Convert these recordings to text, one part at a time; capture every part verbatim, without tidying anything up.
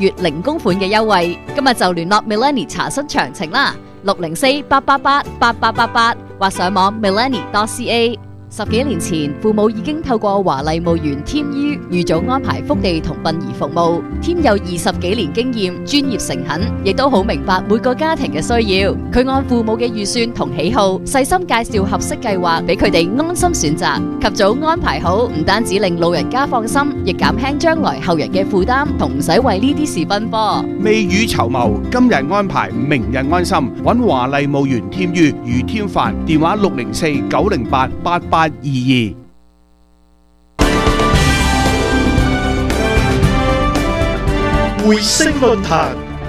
月零供款嘅優惠。今日就聯絡 Millennium 查詢詳情啦，六零四八八八八八八八或上網 millennium dot c a。十幾年前，父母已經透過華麗墓園添於預早安排福地同殯儀服務。添有二十幾年經驗，專業誠懇，亦都好明白每個家庭嘅需要。佢按父母嘅預算同喜好，細心介紹合適計劃俾佢哋安心選擇。及早安排好，唔單止令老人家放心，亦減輕將來後人嘅負擔，同唔使為呢啲事奔波。 未雨綢繆，今日安排，明日安心。揾華麗墓園添於余添凡，電話六零四九零八八八二二。 匯聲論壇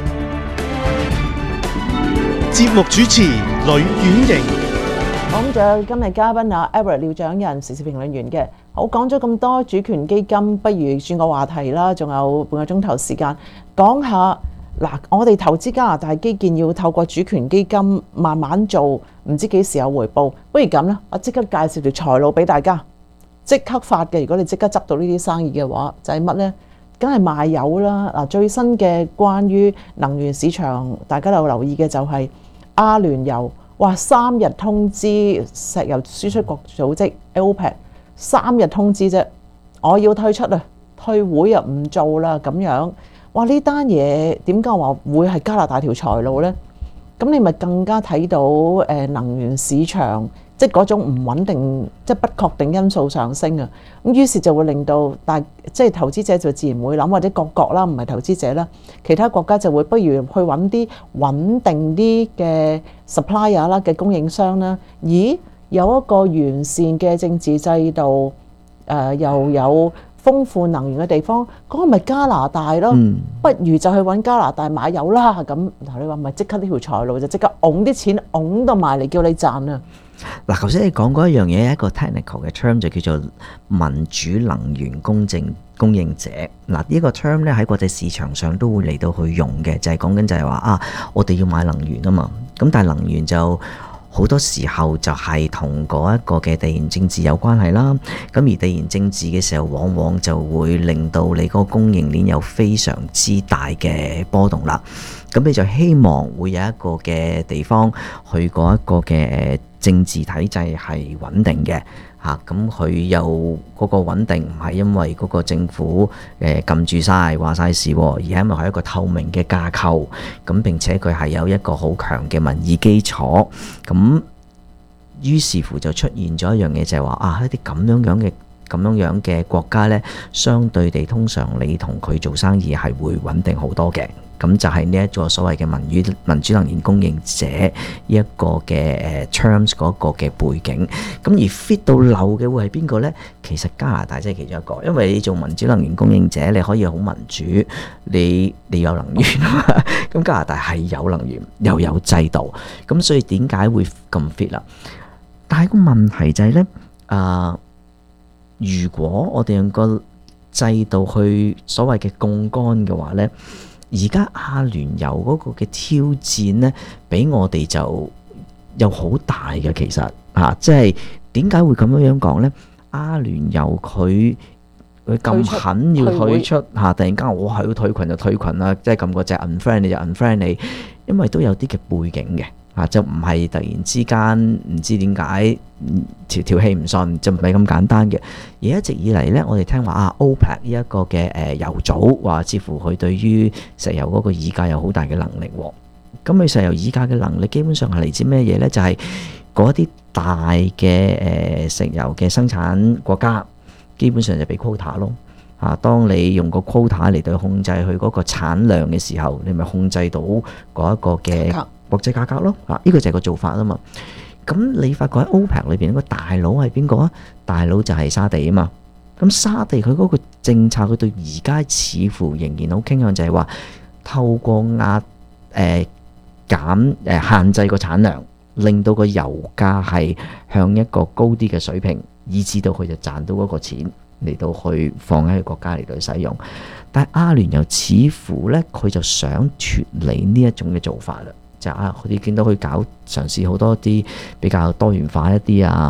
節目主持呂婉瑩。 好，咁就今日嘉賓啊 Edward 廖長仁，時事評論員嘅。好，講咗咁多主權基金，不如轉個話題啦，仲有半個鐘頭時間，講下嗱，我哋投資加拿大基建要透過主權基金慢慢做，唔知幾時有回報。不如咁啦，我即刻介紹條財路俾大家，即刻發嘅。如果你即刻執到呢啲生意嘅話，就係乜呢？梗係賣油啦。嗱，最新嘅關於能源市場，大家有留意嘅就係阿聯酋，哇！三日通知石油輸出國組織 OPEC， 三日通知啫，我要退出啊，退會啊，唔做啦咁樣。哇！呢單嘢點解話會係加拿大條財路呢？咁你咪更加睇到誒能源市場即係嗰種唔穩定，即係不確定因素上升啊！咁於是就會令到大即係投資者就自然會諗，或者各國啦，唔係投資者啦，其他國家就會不如去揾啲穩定啲嘅 supplier 啦嘅供應商啦。咦，有一個完善嘅政治制度，誒、呃、又有豐富能源嘅地方，嗰、那個咪加拿大咯，嗯、不如就去揾加拿大買油啦。咁嗱，你話咪即刻呢條財路就即刻拱啲錢拱到埋嚟叫你賺啊！ 嗱，頭先你講嗰一樣嘢，一個 technical 嘅 term 就叫做民主能源公正供應者。嗱，呢個 term 咧喺國際市場上都會嚟到去用嘅，就係講緊就係話啊，我哋要買能源啊嘛。咁但係能源就好多時候就係同嗰一個嘅地緣政治有關係啦。咁而地緣政治嘅時候，往往就會令到你嗰個供應鏈有非常之大嘅波動啦。咁你就希望會有一個嘅地方去嗰一個嘅政治體制係穩定嘅嚇，咁佢有嗰個穩定唔係因為嗰個政府誒撳住晒話晒事，而係因為係一個透明嘅架構，咁並且佢係有一個好強嘅民意基礎，咁於是乎就出現咗一樣嘢，就係話啊一啲咁樣樣嘅咁樣樣嘅國家呢，相對地通常你同佢做生意係會穩定好多嘅。咁就係呢一個所謂嘅民主民主能源供應者呢一個嘅誒 terms 嗰個嘅背景，咁而 fit 到漏嘅會係邊個呢？其實加拿大真係其中一個，因為你做民主能源供應者，你可以好民主，你你有能源啊嘛。咁加拿大係有能源又有制度，咁所以點解會咁 fit 啦？但係個問題就係呢，啊、呃，如果我哋用個制度去所謂嘅槓桿嘅話呢。而家阿聯酋嗰個嘅挑戰呢，俾我哋就有好大嘅，其實嚇，即係點解會咁樣樣講呢？阿聯酋佢佢咁狠要退出嚇，突然間我係要退群就退群啦，即係撳個隻 unfriend 你就 unfriend 你，因為都有啲嘅背景嘅。啊！就唔係突然之間唔知點解條條氣唔順，就唔係咁簡單嘅。而一直以嚟呢，我哋聽話啊 ，OPEC 呢一個嘅誒油組話，似乎佢對於石油嗰個議價有好大嘅能力喎。咁佢石油議價嘅能力基本上係嚟自咩嘢呢？就係嗰啲大嘅誒石油嘅生產國家，基本上就俾 quota 咯。啊，當你用個 quota 嚟到控制佢嗰個產量嘅時候，你咪控制到嗰一個嘅國際價格咯，啊，呢個就係個做法啊嘛。咁你發覺喺 OPEC 裏邊個大佬係邊個啊？大佬就係沙地啊嘛。咁沙地佢嗰個政策，佢對而家似乎仍然好傾向就係話透過壓誒、呃、減誒、呃、限制個產量，令到個油價係向一個高啲嘅水平，以至到佢就賺到嗰個錢嚟到去放喺個國家嚟到使用。但係阿聯酋似乎咧，佢就想脫離呢一種嘅做法啦。就啊，佢哋見到佢搞嘗試好多啲比較多元化一啲啊，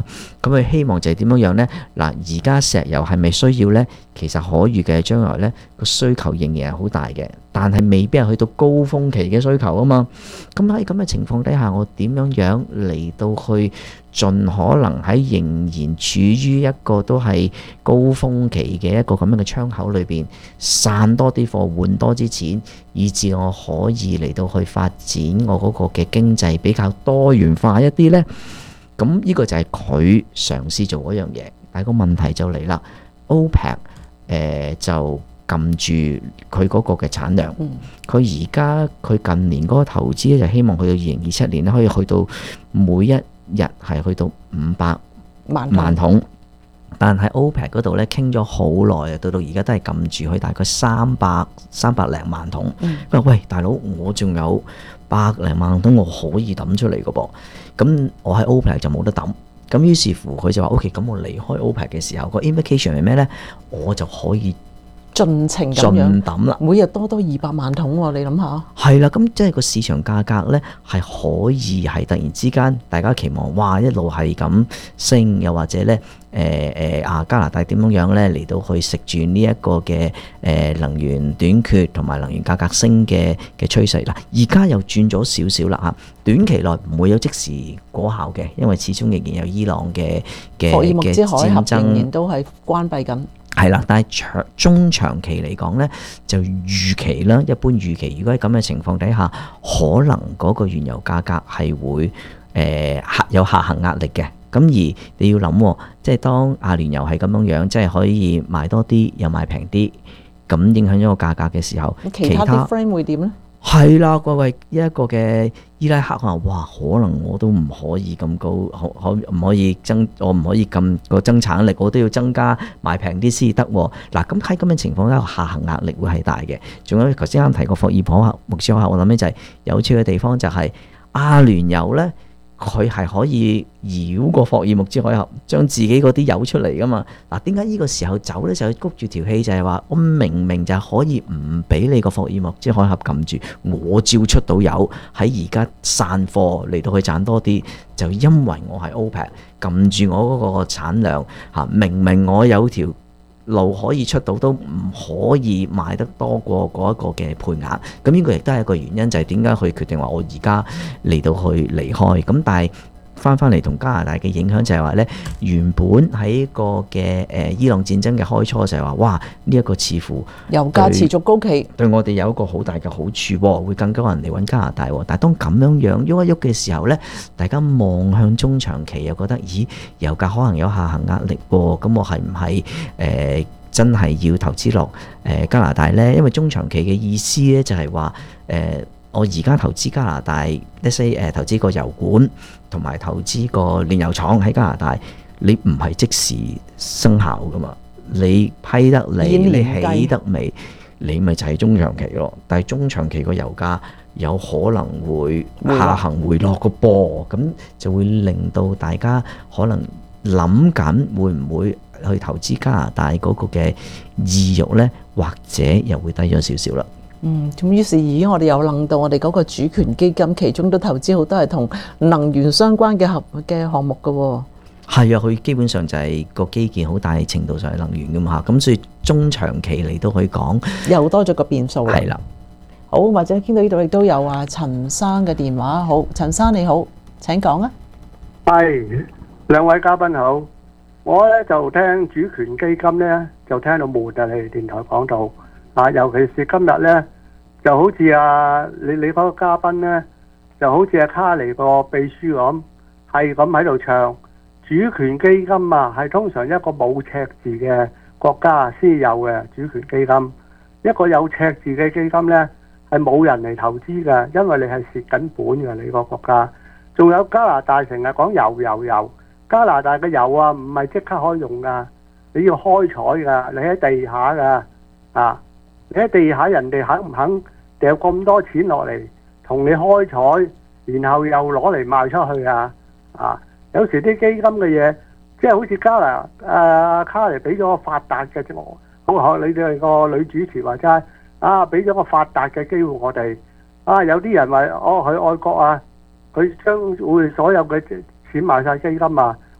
咁佢希望就係點樣樣呢？嗱，而家石油係咪需要呢？其實可預嘅將來呢個需求仍然係好大嘅，但係未必係去到高峰期嘅需求啊嘛。咁喺咁嘅情況底下，我點樣樣嚟到去盡可能喺仍然處於一個都係高峰期嘅一個咁樣嘅窗口裏邊，散多啲貨，換多啲錢，以至我可以嚟到去發展我嗰個嘅經濟比較多元化一啲呢。咁呢個就係佢嘗試做嗰樣嘢，但係個問題就嚟啦。OPEC 誒、呃、就撳住佢嗰個嘅產量，佢而家佢近年嗰個投資咧就希望去到二零二七年咧可以去到每一日係去到五百萬桶，但係 OPEC 嗰度咧傾咗好耐啊，到到而家都係撳住佢大概三百三百零萬桶。佢話、嗯、喂，大佬，我仲有百零萬桶我可以抌出嚟嘅噃，咁我喺 OPEC 就冇得抌。咁於是乎佢就話 OK， 咁我離開 OPEC 嘅時候，個 implication 係咩呢？我就可以盡情咁樣盡抌啦， 每日多多二百萬桶喎、啊，你諗下？ 係啦，咁即係個市場價格呢，係可以係突然之間大家期望，哇一路係咁升，又或者呢，誒誒啊加拿大點樣樣呢嚟到去食住呢一個嘅誒、呃、能源短缺同埋能源價格升嘅嘅趨勢啦。而家又轉咗少少啦嚇，短期內唔會有即時果效嘅，因為始終仍然有伊朗嘅嘅嘅戰爭， 仍然都係關閉緊。 係啦，但係長中長期嚟講呢，就預期啦，一般預期，如果喺咁嘅情況底下，可能嗰個原油價格係會誒、呃、有下行壓力嘅。咁而你要諗，即係當阿聯酋係咁樣樣，即係可以賣多啲又賣平啲，咁影響咗個價格嘅時候， 其他啲 friend 會點呢？ 係啦，各位一個嘅伊拉克話：哇，可能我都唔可以咁高，可可唔可以增？我唔可以咁個增產力，我都要增加賣平啲先得。嗱，咁喺咁嘅情況下，下行壓力會係大嘅。仲有頭先啱提過霍爾普克牧師學校，我諗咧就係有趣嘅地方就係阿聯酋咧。佢係可以繞過霍爾木茲海峽，將自己嗰啲油出嚟噶嘛？嗱，點解呢個時候走呢？就係谷住條氣，就係話我明明就係可以唔俾你個霍爾木茲海峽撳住，我照出到油喺而家散貨嚟到去賺多啲，就因為我係 OPEC 撳住我嗰個產量嚇，明明我有條路可以出到，都唔可以賣得多過嗰一個嘅配額，咁呢個亦都係一個原因，就係點解佢決定話我而家嚟到去離開。咁但係翻翻嚟同加拿大嘅影響就係話呢，原本喺個嘅誒伊朗戰爭嘅開初就係話，哇呢一個似乎油價持續高企， 對我哋有一個好大嘅好處喎，會更加多人嚟揾加拿大喎。但係當咁樣樣喐一喐嘅時候呢，大家望向中長期又覺得，咦油價可能有下行壓力喎，咁我係唔係誒真係要投資落誒加拿大呢？因為中長期嘅意思呢，就係話誒。我而家投資加拿大 let's say 誒投資個油管同埋投資個煉油廠喺加拿大，你唔係即時生效噶嘛？你批得你，你起得未？你咪就係中長期咯。但係中長期個油價有可能會下行回落個波，咁就會令到大家可能諗緊會唔會去投資加拿大嗰個嘅意欲呢？或者又會低咗少少啦。 嗯，咁於是而家我哋有諗到我哋嗰個主權基金，其中都投資好多係同能源相關嘅合嘅項目㗎喎。 係啊，佢基本上就係個基建好大程度上係能源㗎嘛，咁所以中長期嚟都可以講又多咗個變數啦。 係啦， 好，或者傾到呢度亦都有啊陳生嘅電話。好，陳生你好，請講啊。 係，兩位嘉賓好。我咧就聽主權基金咧，就聽到悶啊！你哋電台講到。啊，尤其是今日咧，就好似啊，你你嗰個嘉賓咧，就好似阿卡尼個秘書咁，係咁喺度唱主權基金啊，係通常一個冇赤字嘅國家先有嘅主權基金，一個有赤字嘅基金咧，係冇人嚟投資嘅，因為你係蝕緊本嘅你個國家。仲有加拿大成日講油油油，加拿大嘅油啊，唔係即刻可以用噶，你要開採噶，你喺地下噶啊。你喺地下，人哋肯唔肯掉咁多錢落嚟同你開採，然後又攞嚟賣出去啊？啊！有時啲基金嘅嘢，即係好似加拿誒卡尼俾咗個發達嘅啫，好學你哋個女主持話齋啊，俾咗個發達嘅機會我哋啊！有啲人話哦，佢愛國啊，佢將會所有嘅錢賣晒基金啊，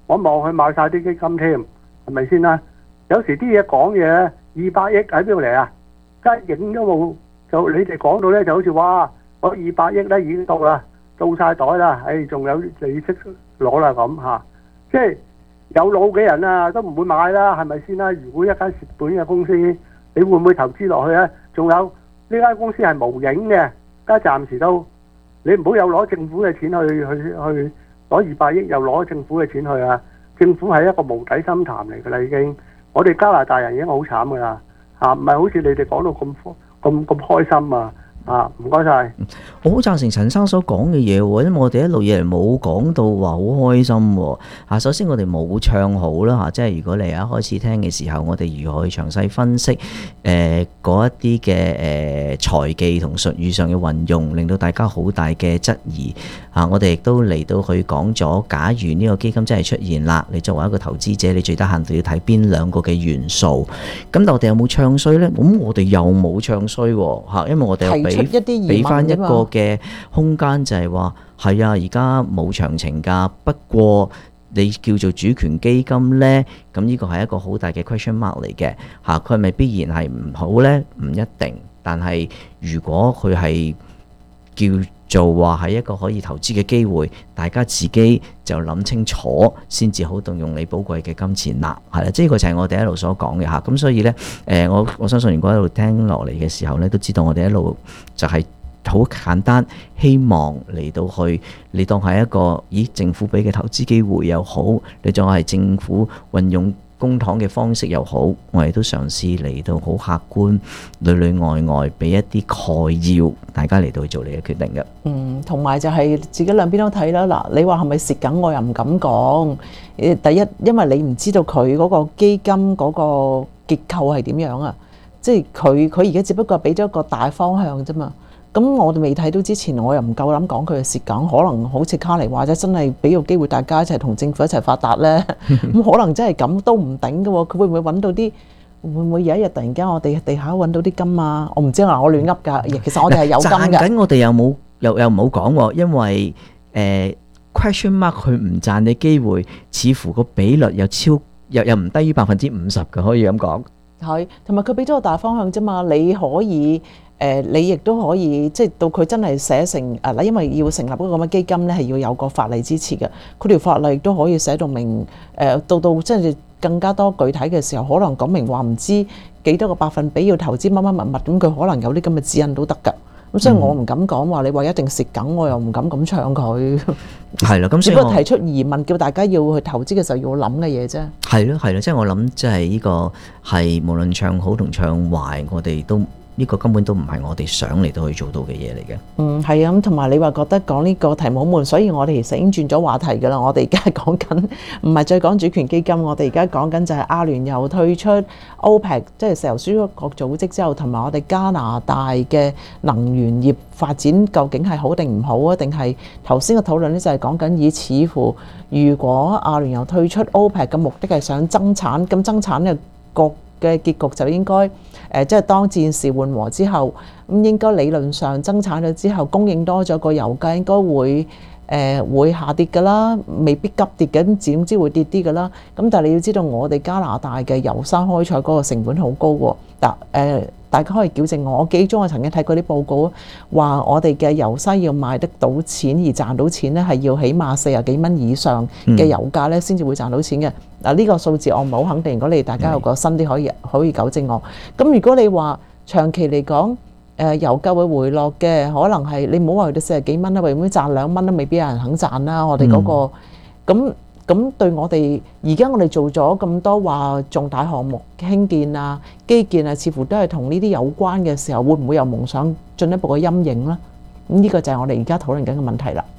我望佢買晒啲基金添，係咪先啦？有時啲嘢講嘢，二百億喺邊度嚟啊？梗係影都冇，就你哋講到咧就好似哇，嗰二百億咧已經到啦，到晒袋啦，誒仲有利息攞啦咁嚇，即係有腦嘅人啊都唔會買啦，係咪先啦？如果一間蝕本嘅公司，你會唔會投資落去啊？仲有呢間公司係無影嘅，而家暫時都你唔好有攞政府嘅錢去去去攞二百億，又攞政府嘅錢去啊！政府係一個無底深潭嚟㗎啦，已經。我哋加拿大人已經好慘㗎啦，嚇唔係好似你哋講到咁咁咁開心啊！啊，唔該晒。 我好贊成陳生所講嘅嘢喎，因為我哋一路以嚟冇講到話好開心喎。嚇，首先我哋冇唱好啦嚇，即係如果你一開始聽嘅時候，我哋如何去詳細分析誒嗰一啲嘅誒財技同術語上嘅運用，令到大家好大嘅質疑嚇。我哋亦都嚟到去講咗，假如呢個基金真係出現啦，你作為一個投資者，你最得閒就要睇邊兩個嘅元素。咁但我哋有冇唱衰呢？咁我哋又冇唱衰喎嚇，因為我哋有俾俾翻一個嘅空間，就係話係啊，而家冇詳情㗎。不過你叫做主權基金呢，咁呢個係一個好大嘅 question mark 嚟嘅嚇。佢係咪必然係唔好呢？唔一定。但係如果佢係叫做話係一個可以投資嘅機會，大家自己就諗清楚先至好動用你寶貴嘅金錢啦，係啦，即係呢個就係我哋一路所講嘅嚇。咁所以呢，誒、呃、我我相信如果一路聽落嚟嘅時候呢，都知道我哋一路就係好簡單，希望嚟到去你當係一個咦政府俾嘅投資機會又好，你當係政府運用公帑嘅方式又好，我哋都嘗試嚟到好客觀，裏裏外外俾一啲概要，大家嚟到去做你嘅決定嘅。 嗯，同埋就係自己兩邊都睇啦。嗱，你話係咪蝕緊？我又唔敢講。誒，第一，因為你唔知道佢嗰個基金嗰個結構係點樣啊，即係佢佢而家只不過俾咗一個大方向啫嘛。咁我哋未睇到之前，我又唔夠膽講佢係蝕緊，可能好似卡尼話齋，真係俾個機會大家一齊同政府一齊發達呢。咁可能真係咁都唔頂嘅喎，佢會唔會揾到啲？會唔會有一日突然間我哋地下揾到啲金啊？我唔知啊，我亂噏㗎。其實我哋係有金㗎。 賺緊我哋又冇又又唔好講喎，因為誒、呃、question mark 佢唔賺嘅機會，似乎個比率又超又又唔低於百分之五十嘅，可以咁講。 係，同埋佢俾咗個大方向啫嘛，你可以誒、呃，你亦都可以即係到佢真係寫成誒嗱、呃，因為要成立嗰個咁嘅基金咧，係要有個法例支持嘅。佢條法例都可以寫到明誒、呃，到到即係更加多具體嘅時候，可能講明話唔知幾多個百分比要投資乜乜物物，咁佢可能有啲咁嘅指引都得㗎。咁所以我唔敢講話你話一定蝕緊，我又唔敢咁唱佢。係啦，咁只不過提出疑問，叫大家要去投資嘅時候要諗嘅嘢啫。係咯，係咯，即係我諗，即係呢個係無論唱好同唱壞，我哋都。呢個根本都唔係我哋想嚟到去做到嘅嘢嚟嘅。嗯，係啊，咁同埋你話覺得講呢個題目好悶，所以我哋其實已經轉咗話題㗎啦。我哋而家講緊唔係再講主權基金，我哋而家講緊就係阿聯酋退出 OPEC， 即係石油輸出國組織之後，同埋我哋加拿大嘅能源業發展究竟係好定唔好啊？定係頭先嘅討論呢，就係講緊以似乎如果阿聯酋退出 OPEC 嘅目的係想增產，咁增產嘅國嘅結局就應該誒、呃，即係當戰事緩和之後，咁應該理論上增產咗之後，供應多咗，個油價應該會誒、呃、會下跌㗎啦，未必急跌嘅，總之會跌啲㗎啦。咁但係你要知道，我哋加拿大嘅油砂開採嗰個成本好高喎。嗱、呃、誒，大家可以矯正我，我記憶中我曾經睇過啲報告，話我哋嘅油砂要賣得到錢而賺到錢咧，係要起碼四十幾蚊以上嘅油價咧，先至會賺到錢嘅。嗱，呢個數字我唔係好肯定，如果你大家有個新啲可以可以糾正我。咁如果你話長期嚟講，誒、呃、油價會回落嘅，可能係你唔好話去到四十幾蚊啦，為唔會賺兩蚊都未必有人肯賺啦。我哋嗰、那個咁咁、嗯、對我哋而家我哋做咗咁多話重大項目興建啊、基建啊，似乎都係同呢啲有關嘅時候，會唔會有蒙上進一步嘅陰影呢？咁呢個就係我哋而家討論緊嘅問題啦。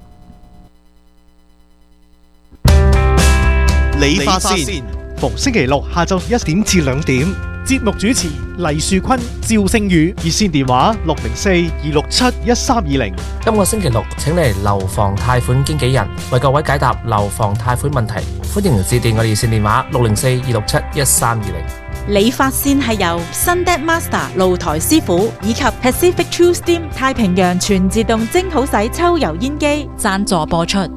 理髮線，逢星期六下晝一點至兩點，節目主持黎樹坤、趙星宇，熱線電話六零四二六七一三二零。 今個星期六請嚟樓房貸款經紀人為各位解答樓房貸款問題，歡迎致電我哋熱線電話六零四二六七一三二零。 理髮線係由 Sundet Master 露台師傅以及 Pacific True Steam 太平洋全自動蒸好洗抽油煙機贊助播出。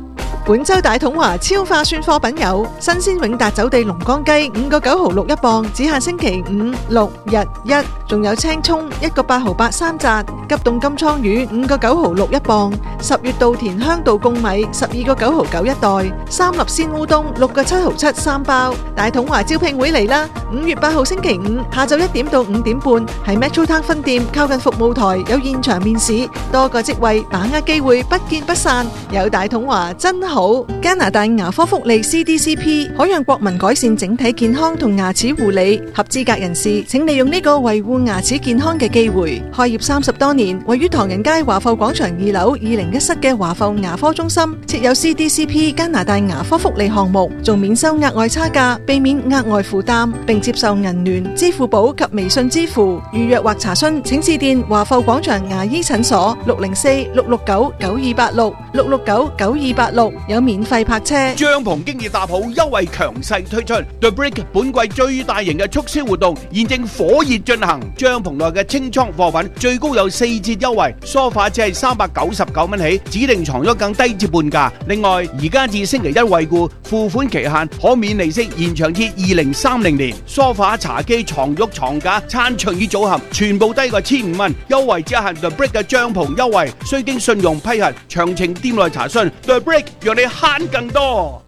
本週大統華超化算貨品有新鮮永達走地龍江雞五個九毫六一磅，只限星期五、六日一；仲有青葱一個八毫八三紮，急凍金槍魚五個九毫六一磅，十月稻田香稻貢米十二個九毫九一袋，三粒鮮烏冬六個七毫七三包。大統華招聘會嚟啦！五月八號星期五下晝一點到五點半，喺 Metro Town 分店靠近服務台有現場面試，多個職位，把握機會，不見不散。有大統華真好！加拿大牙科福利 C D C P 可讓國民改善整體健康同牙齒護理，合資格人士請利用呢個維護牙齒健康嘅機會。開業三十多年，位於唐人街華埠廣場二樓二零一室嘅華埠牙科中心，設有 C D C P 加拿大牙科福利項目，仲免收額外差價，避免額外負擔，並接受銀聯、支付寶及微信支付。預約或查詢請致電華埠廣場牙醫診所六零四六六九九二八六六六九九二八六，有免費泊車。 帳篷經已搭好，優惠強勢推出 The Brick 本季最大型嘅促銷活動現正火熱進行，帳篷內嘅清倉貨品最高有四折優惠，梳化只係三百九十九蚊起，指定床褥更低至半價。另外而家至星期一惠顧，付款期限可免利息延長至二零三零年。梳化、茶几、床褥、床架、餐桌椅組合全部低過千五蚊，優惠只限 The Brick 嘅帳篷優惠，需經信用批核，詳情店內查詢。The Brick 讓你慳更多。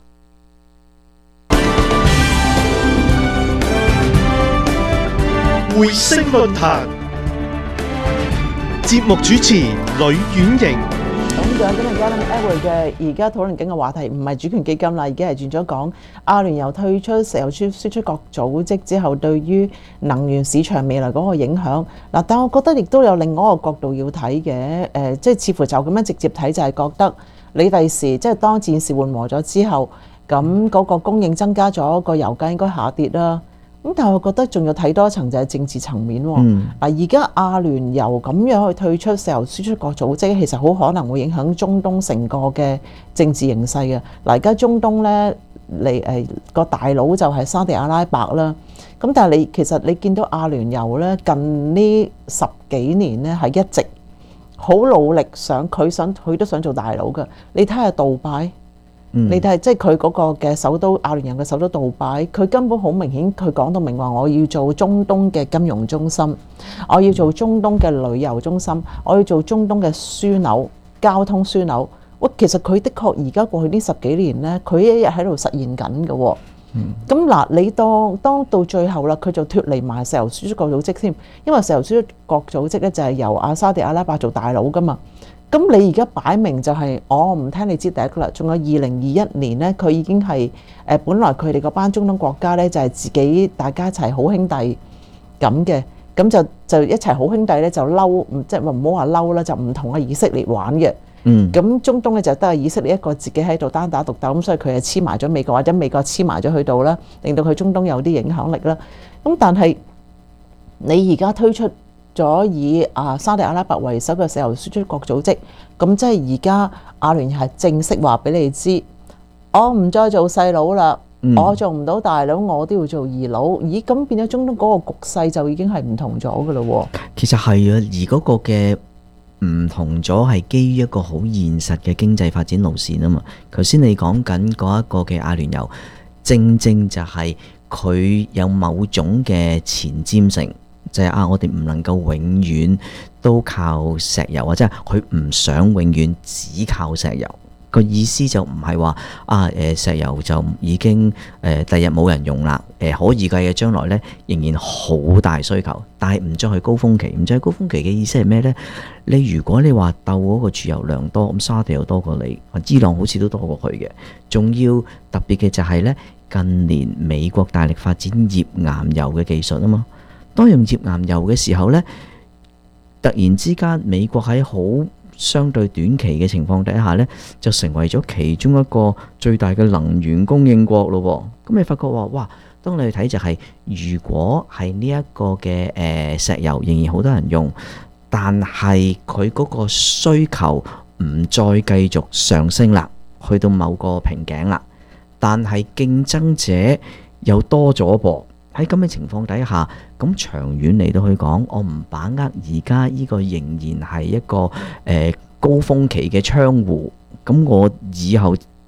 回聲論壇節目主持呂婉瑩。 咁仲有今日嘉賓 Edward 嘅，而家討論緊嘅話題唔係主權基金啦，而家係轉咗講阿聯酋退出石油輸出國組織之後，對於能源市場未來嗰個影響。嗱，但我覺得亦都有另外一個角度要睇嘅，誒、呃，即係似乎就咁樣直接睇就係覺得你第時即係當戰事緩和咗之後，咁嗰個供應增加咗，個油價應該下跌啦。咁但係我覺得仲要睇多一層就係政治層面喎。嗱、嗯，而家阿聯酋咁樣去退出石油輸出國組織，其實好可能會影響中東成個嘅政治形勢嘅。嗱，而家中東咧嚟誒個大佬就係沙地阿拉伯啦。咁但係你其實你見到阿聯酋咧近呢十幾年咧係一直好努力想佢想佢都想做大佬嘅。你睇下杜拜。嗯、你睇即係佢嗰個嘅首都阿聯酋嘅首都杜拜，佢根本好明顯，佢講到明話我要做中東嘅金融中心，我要做中東嘅旅遊中心，我要做中東嘅樞紐、交通樞紐。喂，其實佢的確而家過去呢十幾年呢，佢一日喺度實現緊嘅。咁嗱、嗯，你當當到最後啦，佢就脫離埋石油輸出國組織添，因為石油輸出國組織咧就係由阿沙地阿拉伯做大佬噶嘛。咁你而家擺明就係、是、我唔聽你支笛噶啦，仲有二零二一年呢，佢已經係誒、呃、本來佢哋嗰班中東國家呢，就係、是、自己大家一齊好兄弟咁嘅，咁就就一齊好兄弟呢，就嬲，即係唔好話嬲啦，就唔同阿以色列玩嘅。嗯，咁中東呢，就得係以色列一個自己喺度單打獨鬥，咁所以佢係黐埋咗美國，或者美國黐埋咗去度啦，令到佢中東有啲影響力啦。咁但係你而家推出咗以啊沙地阿拉伯為首嘅石油輸出國組織，咁即係而家阿聯酋係正式話俾你知，我唔再做細佬啦，嗯、我做唔到大佬，我都要做二佬。咦，咁變咗中東嗰個局勢就已經係唔同咗噶咯。 其實係啊，而嗰個嘅唔同咗係基於一個好現實嘅經濟發展路線啊嘛。頭先你講緊嗰一個嘅阿聯酋，正正就係佢有某種嘅前瞻性。就係啊！我哋唔能夠永遠都靠石油啊！即係佢唔想永遠只靠石油。個意思就唔係話啊誒石油就已經誒第日冇人用啦。誒、呃、可預計嘅將來咧仍然好大需求，但係唔再去高峰期。唔再去高峰期嘅意思係咩咧？你如果你話鬥嗰個儲油量多，咁沙地又多過你，伊朗好似都多過佢嘅。仲要特別嘅就係咧，近年美國大力發展頁岩油嘅技術啊嘛。當用頁岩油嘅時候呢，突然之間美國喺好相對短期嘅情況底下呢，就成為咗其中一個最大嘅能源供應國咯。咁你發覺話，哇！當你去睇就係、是，如果係呢一個嘅誒、呃、石油仍然好多人用，但係佢嗰個需求唔再繼續上升啦，去到某個瓶頸啦，但係競爭者又多咗噃。喺咁嘅情況底下，咁長遠嚟到去講，我唔把握而家呢個仍然係一個誒、呃、高峰期嘅窗戶，咁我以後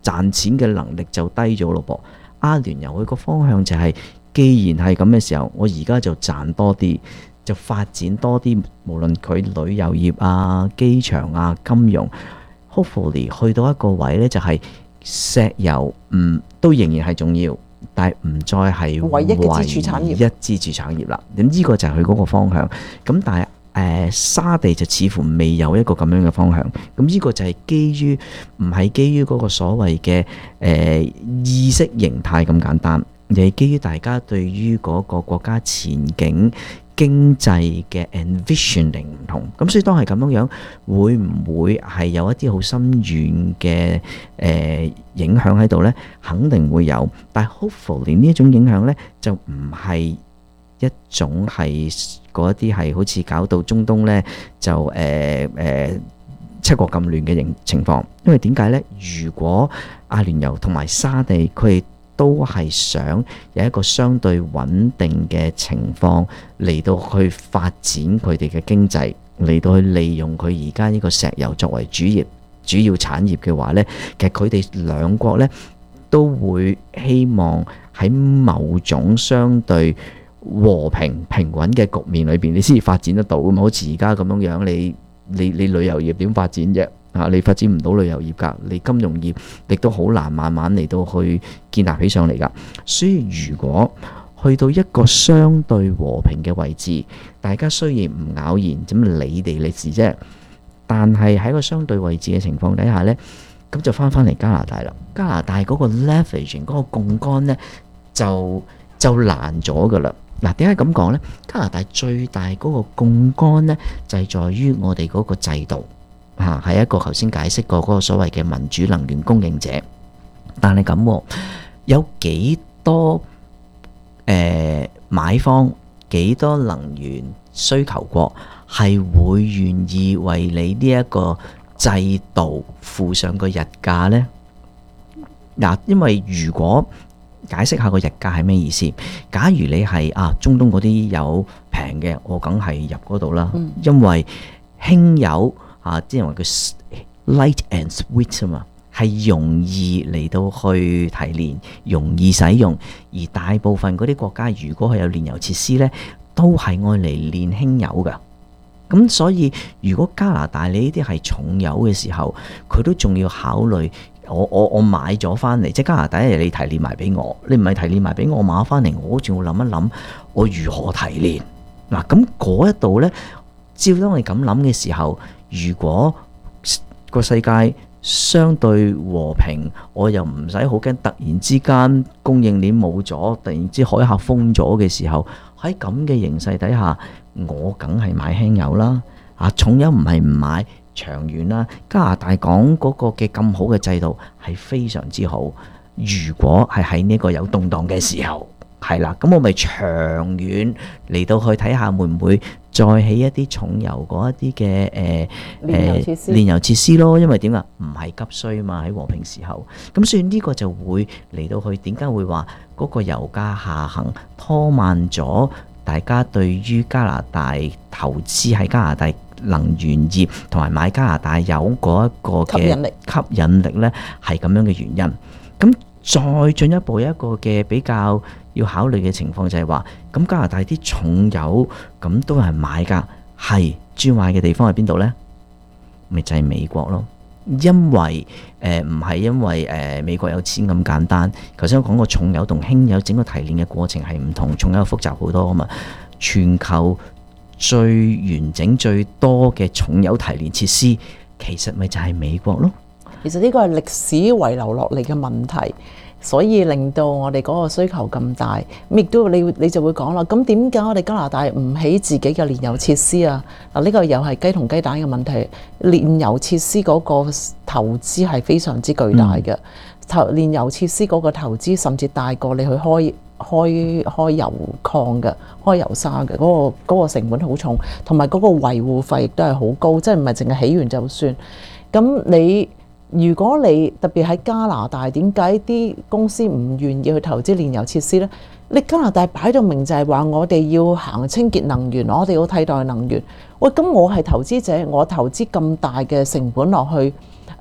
賺錢嘅能力就低咗咯噃。阿聯酋佢個方向就係、是，既然係咁嘅時候，我而家就賺多啲，就發展多啲，無論佢旅遊業啊、機場啊、金融 ，hopefully 去到一個位呢，就係、是、石油，嗯，都仍然係重要。但係唔再係唯一嘅支柱產業， 唯一支柱產業啦。咁呢個就係佢嗰個方向。咁但係誒、呃、沙地就似乎未有一個咁樣嘅方向。咁呢個就係基於唔係基於嗰個所謂嘅誒、呃、意識形態咁簡單，而係基於大家對於嗰個國家前景經濟嘅 envisioning 唔同。咁所以當係咁樣樣，會唔會係有一啲好深遠嘅誒、呃、影響喺度呢？肯定會有，但係 hopefully 呢一種影響呢，就唔係一種係嗰一啲係好似搞到中東呢，就誒誒、呃呃、七國咁亂嘅情情況。因為點解呢？如果阿聯酋同埋沙地佢哋都係想有一個相對穩定嘅情況嚟到去發展佢哋嘅經濟，嚟到去利用佢而家呢個石油作為主業主要產業嘅話呢，其實佢哋兩國呢都會希望喺某種相對和平平穩嘅局面裏邊，你先至發展得到㗎嘛。好似而家咁樣樣，你你你旅遊業點發展啫？啊！你發展唔到旅遊業㗎，你金融業亦都好難慢慢嚟到去建立起上嚟㗎。所以如果去到一個相對和平嘅位置，大家雖然唔咬言，咁你哋你事啫。但係喺個相對位置嘅情況底下呢，咁就翻返嚟加拿大啦。加拿大嗰個 leveraging 嗰個槓桿呢，就就難咗㗎啦。嗱，點解咁講呢？加拿大最大嗰個槓桿呢，就係在於我哋嗰個制度。嚇，係一個頭先解釋過嗰個所謂嘅民主能源供應者，但係咁有幾多誒、呃、買方幾多能源需求國係會願意為你呢一個制度付上個日價呢？嗱，因為如果解釋下個日價係咩意思？假如你係啊中東嗰啲有平嘅，我梗係入嗰度啦，嗯、因為輕油。啊！啲人話佢 light and sweet 啊嘛，係容易嚟到去提煉，容易使用。而大部分嗰啲國家，如果係有煉油設施呢，都係愛嚟煉輕油㗎。咁所以，如果加拿大你呢啲係重油嘅時候，佢都仲要考慮我我我買咗翻嚟，即係加拿大一日你提煉埋俾我，你唔係提煉埋俾我買翻嚟，我仲要諗一諗我如何提煉嗱。咁嗰一度呢，照當你咁諗嘅時候。如果個世界相對和平，我又唔使好驚突然之間供應鏈冇咗，突然之海峽封咗嘅時候，喺咁嘅形勢底下，我梗係買輕油啦。啊，重油唔係唔買，長遠啦。加拿大講嗰個嘅咁好嘅制度係非常之好。如果係喺呢個有動盪嘅時候，係啦，咁我咪長遠嚟到去睇下會唔會再起一啲重油嗰一啲嘅誒誒煉油設施咯，因為點啊？唔係急需嘛，喺和平時候。咁所以呢個就會嚟到去點解會話嗰個油價下行拖慢咗大家對於加拿大投資喺加拿大能源業同埋買加拿大油嗰一個嘅吸引力吸引力咧，係咁樣嘅原因。咁再進一步一個嘅比較要考慮嘅情況就係話，咁加拿大啲重油咁都係買㗎，係專買嘅地方喺邊度呢？咪就係、是、美國咯。因為誒唔係因為誒、呃、美國有錢咁簡單。頭先我講過重油同輕油整個提煉嘅過程係唔同，重油複雜好多啊嘛。全球最完整最多嘅重油提煉設施，其實咪就係美國咯。 其實呢個係歷史遺留落嚟嘅問題，所以令到我哋嗰個需求咁大。咁亦都你你就會講啦，咁點解我哋加拿大唔起自己嘅煉油設施啊？嗱，呢個又係雞同雞蛋嘅問題。煉油設施嗰個投資係非常之巨大嘅，投煉油設施嗰個投資甚至大過你去開開開油礦嘅、開油沙嘅，嗰個嗰個成本好重，同埋嗰個維護費亦都係好高，即係唔係淨係起完就算。咁你如果你特別喺加拿大，點解啲公司唔願意去投資煉油設施呢？你加拿大擺到明就係話我哋要行清潔能源，我哋要替代能源。喂，咁我係投資者，我投資咁大嘅成本落去，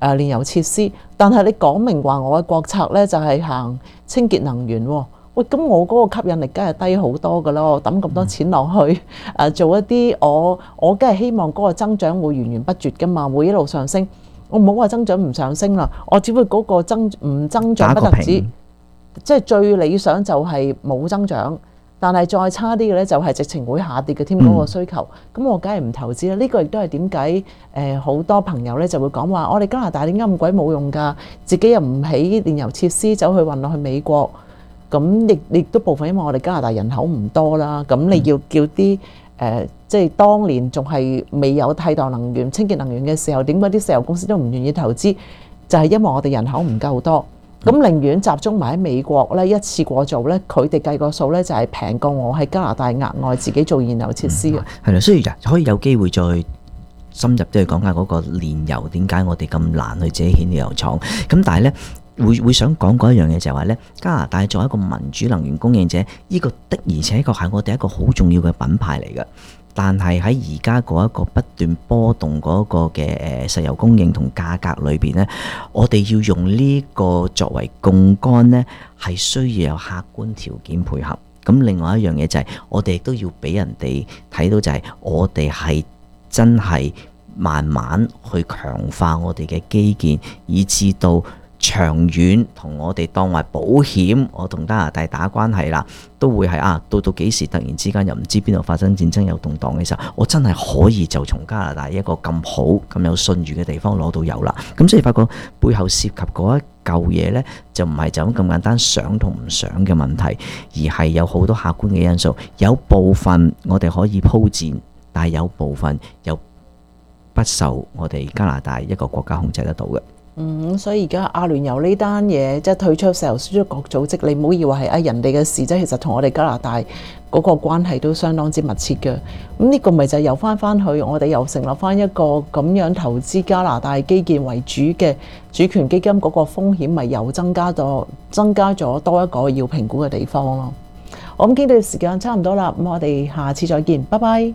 誒煉油設施，但係你講明話我嘅國策呢就係行清潔能源喎。喂，咁我嗰個吸引力梗係低好多㗎啦！我抌咁多錢落去，誒、呃、做一啲我我梗係希望嗰個增長會源源不絕㗎嘛，會一路上升。我唔好話增長唔上升啦，我只會嗰個增唔增長不特止，即係最理想就係冇增長，但係再差啲嘅呢，就係直情會下跌嘅添嗰個需求。咁、嗯、我梗係唔投資啦。呢、這個亦都係點解誒好多朋友呢就會講話，我哋加拿大點解咁鬼冇用㗎？自己又唔起煉油設施，走去運落去美國。咁亦亦都部分因為我哋加拿大人口唔多啦，咁你要叫啲誒、呃，即係當年仲係未有替代能源、清潔能源嘅時候，點解啲石油公司都唔願意投資？就係、是、因為我哋人口唔夠多，咁寧願集中埋喺美國咧，一次過做咧，佢哋計個數咧就係平過我喺加拿大額外自己做燃油設施嘅。 係啦、嗯，所以可以有機會再深入啲去講下嗰個煉油點解我哋咁難去自己起煉油廠。咁但係咧。會會想講嗰一樣嘢就係話咧，加拿大作為一個民主能源供應者，呢個的而且確係我哋一個好重要嘅品牌嚟嘅。但係喺而家嗰一個不斷波動嗰個嘅誒石油供應同價格裏邊呢，我哋要用呢個作為槓桿呢，係需要有客觀條件配合。咁另外一樣嘢就係我哋亦都要俾人哋睇到，就係我哋係真係慢慢去強化我哋嘅基建，以至到長遠同我哋當為保險，我同加拿大打關係啦，都會係啊，到到幾時突然之間又唔知邊度發生戰爭有動盪嘅時候，我真係可以就從加拿大一個咁好咁有信譽嘅地方攞到油啦。咁所以發覺背後涉及嗰一嚿嘢呢，就唔係就咁咁簡單想同唔想嘅問題，而係有好多客觀嘅因素。有部分我哋可以鋪墊，但係有部分又不受我哋加拿大一個國家控制得到嘅。 嗯，所以而家阿聯酋呢單嘢，即係退出石油輸出國組織，你唔好以為係啊人哋嘅事，即係其實同我哋加拿大嗰個關係都相當之密切嘅。咁呢個咪就係又翻翻去，我哋又成立翻一個咁樣投資加拿大基建為主嘅主權基金，嗰個風險咪又增加咗，增加咗多一個要評估嘅地方咯。我咁傾到時間差唔多啦，咁我哋下次再見，拜拜。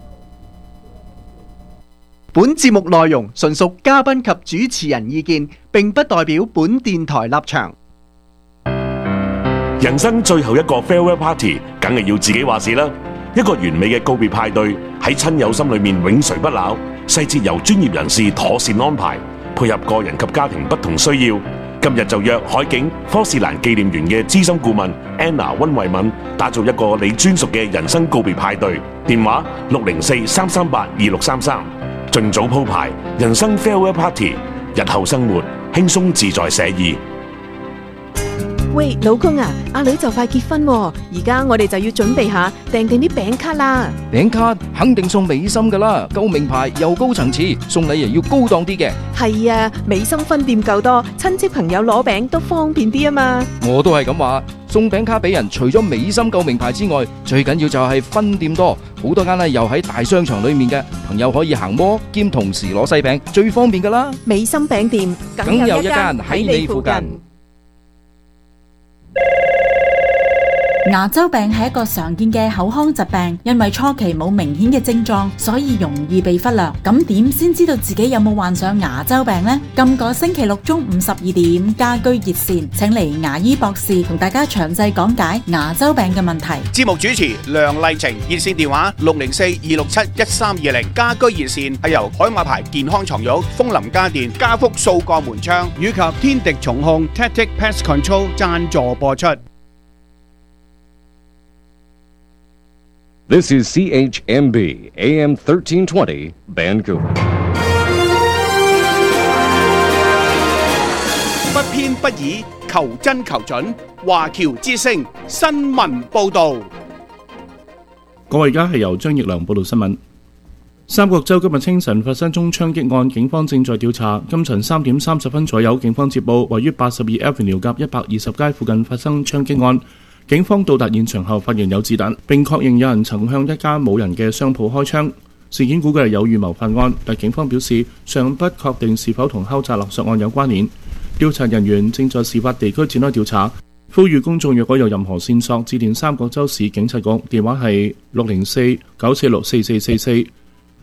本節目內容純屬嘉賓及主持人意見，並不代表本電台立場。 人生最後一個 farewell party，梗係要自己話事啦。一個完美嘅告別派對，喺親友心裏面永垂不朽，細節由專業人士妥善安排，配合個人及家庭不同需要。今日就約海景科士蘭紀念園嘅資深顧問 Anna 溫慧敏，打造一個你專屬嘅人生告別派對。電話六零四三三八二六三三。盡早鋪排人生 farewell party， 日後生活輕鬆自在寫意。 喂，老公啊，阿女就快結婚喎，而家我哋就要準備下訂定啲餅卡啦。 餅卡肯定送美心噶啦，夠名牌又高層次，送禮又要高檔啲嘅。 係啊，美心分店夠多，親戚朋友攞餅都方便啲啊嘛。 我都係咁話，送餅卡俾人，除咗美心夠名牌之外，最緊要就係分店多，好多間咧又喺大商場裏面嘅，朋友可以行摩兼同時攞細餅，最方便噶啦。 美心餅店梗有一間喺你附近。 牙周病係一個常見嘅口腔疾病，因為初期冇明顯嘅症狀，所以容易被忽略。咁點先知道自己有冇患上牙周病呢？今個星期六中午十二點，家居熱線請嚟牙醫博士同大家詳細講解牙周病嘅問題。 節目主持梁麗晴，熱線電話六零四二六七一三二零。家居熱線係由海馬牌健康床褥、楓林家電、家福數個門窗以及天敵重控 Tactic Pest Control 贊助播出。 This is C H M B A M thirteen twenty Vancouver。 不偏不倚，求真求準。華僑之聲新聞報導。 各位，而家係由張奕良報道新聞。三角洲今日清晨發生宗槍擊案，警方正在調查。今晨三點三十分左右，警方接報位於八十二 Avenue 及一百二十街附近發生槍擊案。警方到達現場後發現有子彈，並確認有人曾向一間冇人嘅商鋪開槍。事件估計係有預謀犯案，但警方表示尚不確定是否同敲詐勒索案有關聯。調查人員正在事發地區展開調查，呼籲公眾若果有任何線索，致電三角洲市警察局，電話係六零四九四六四四四四。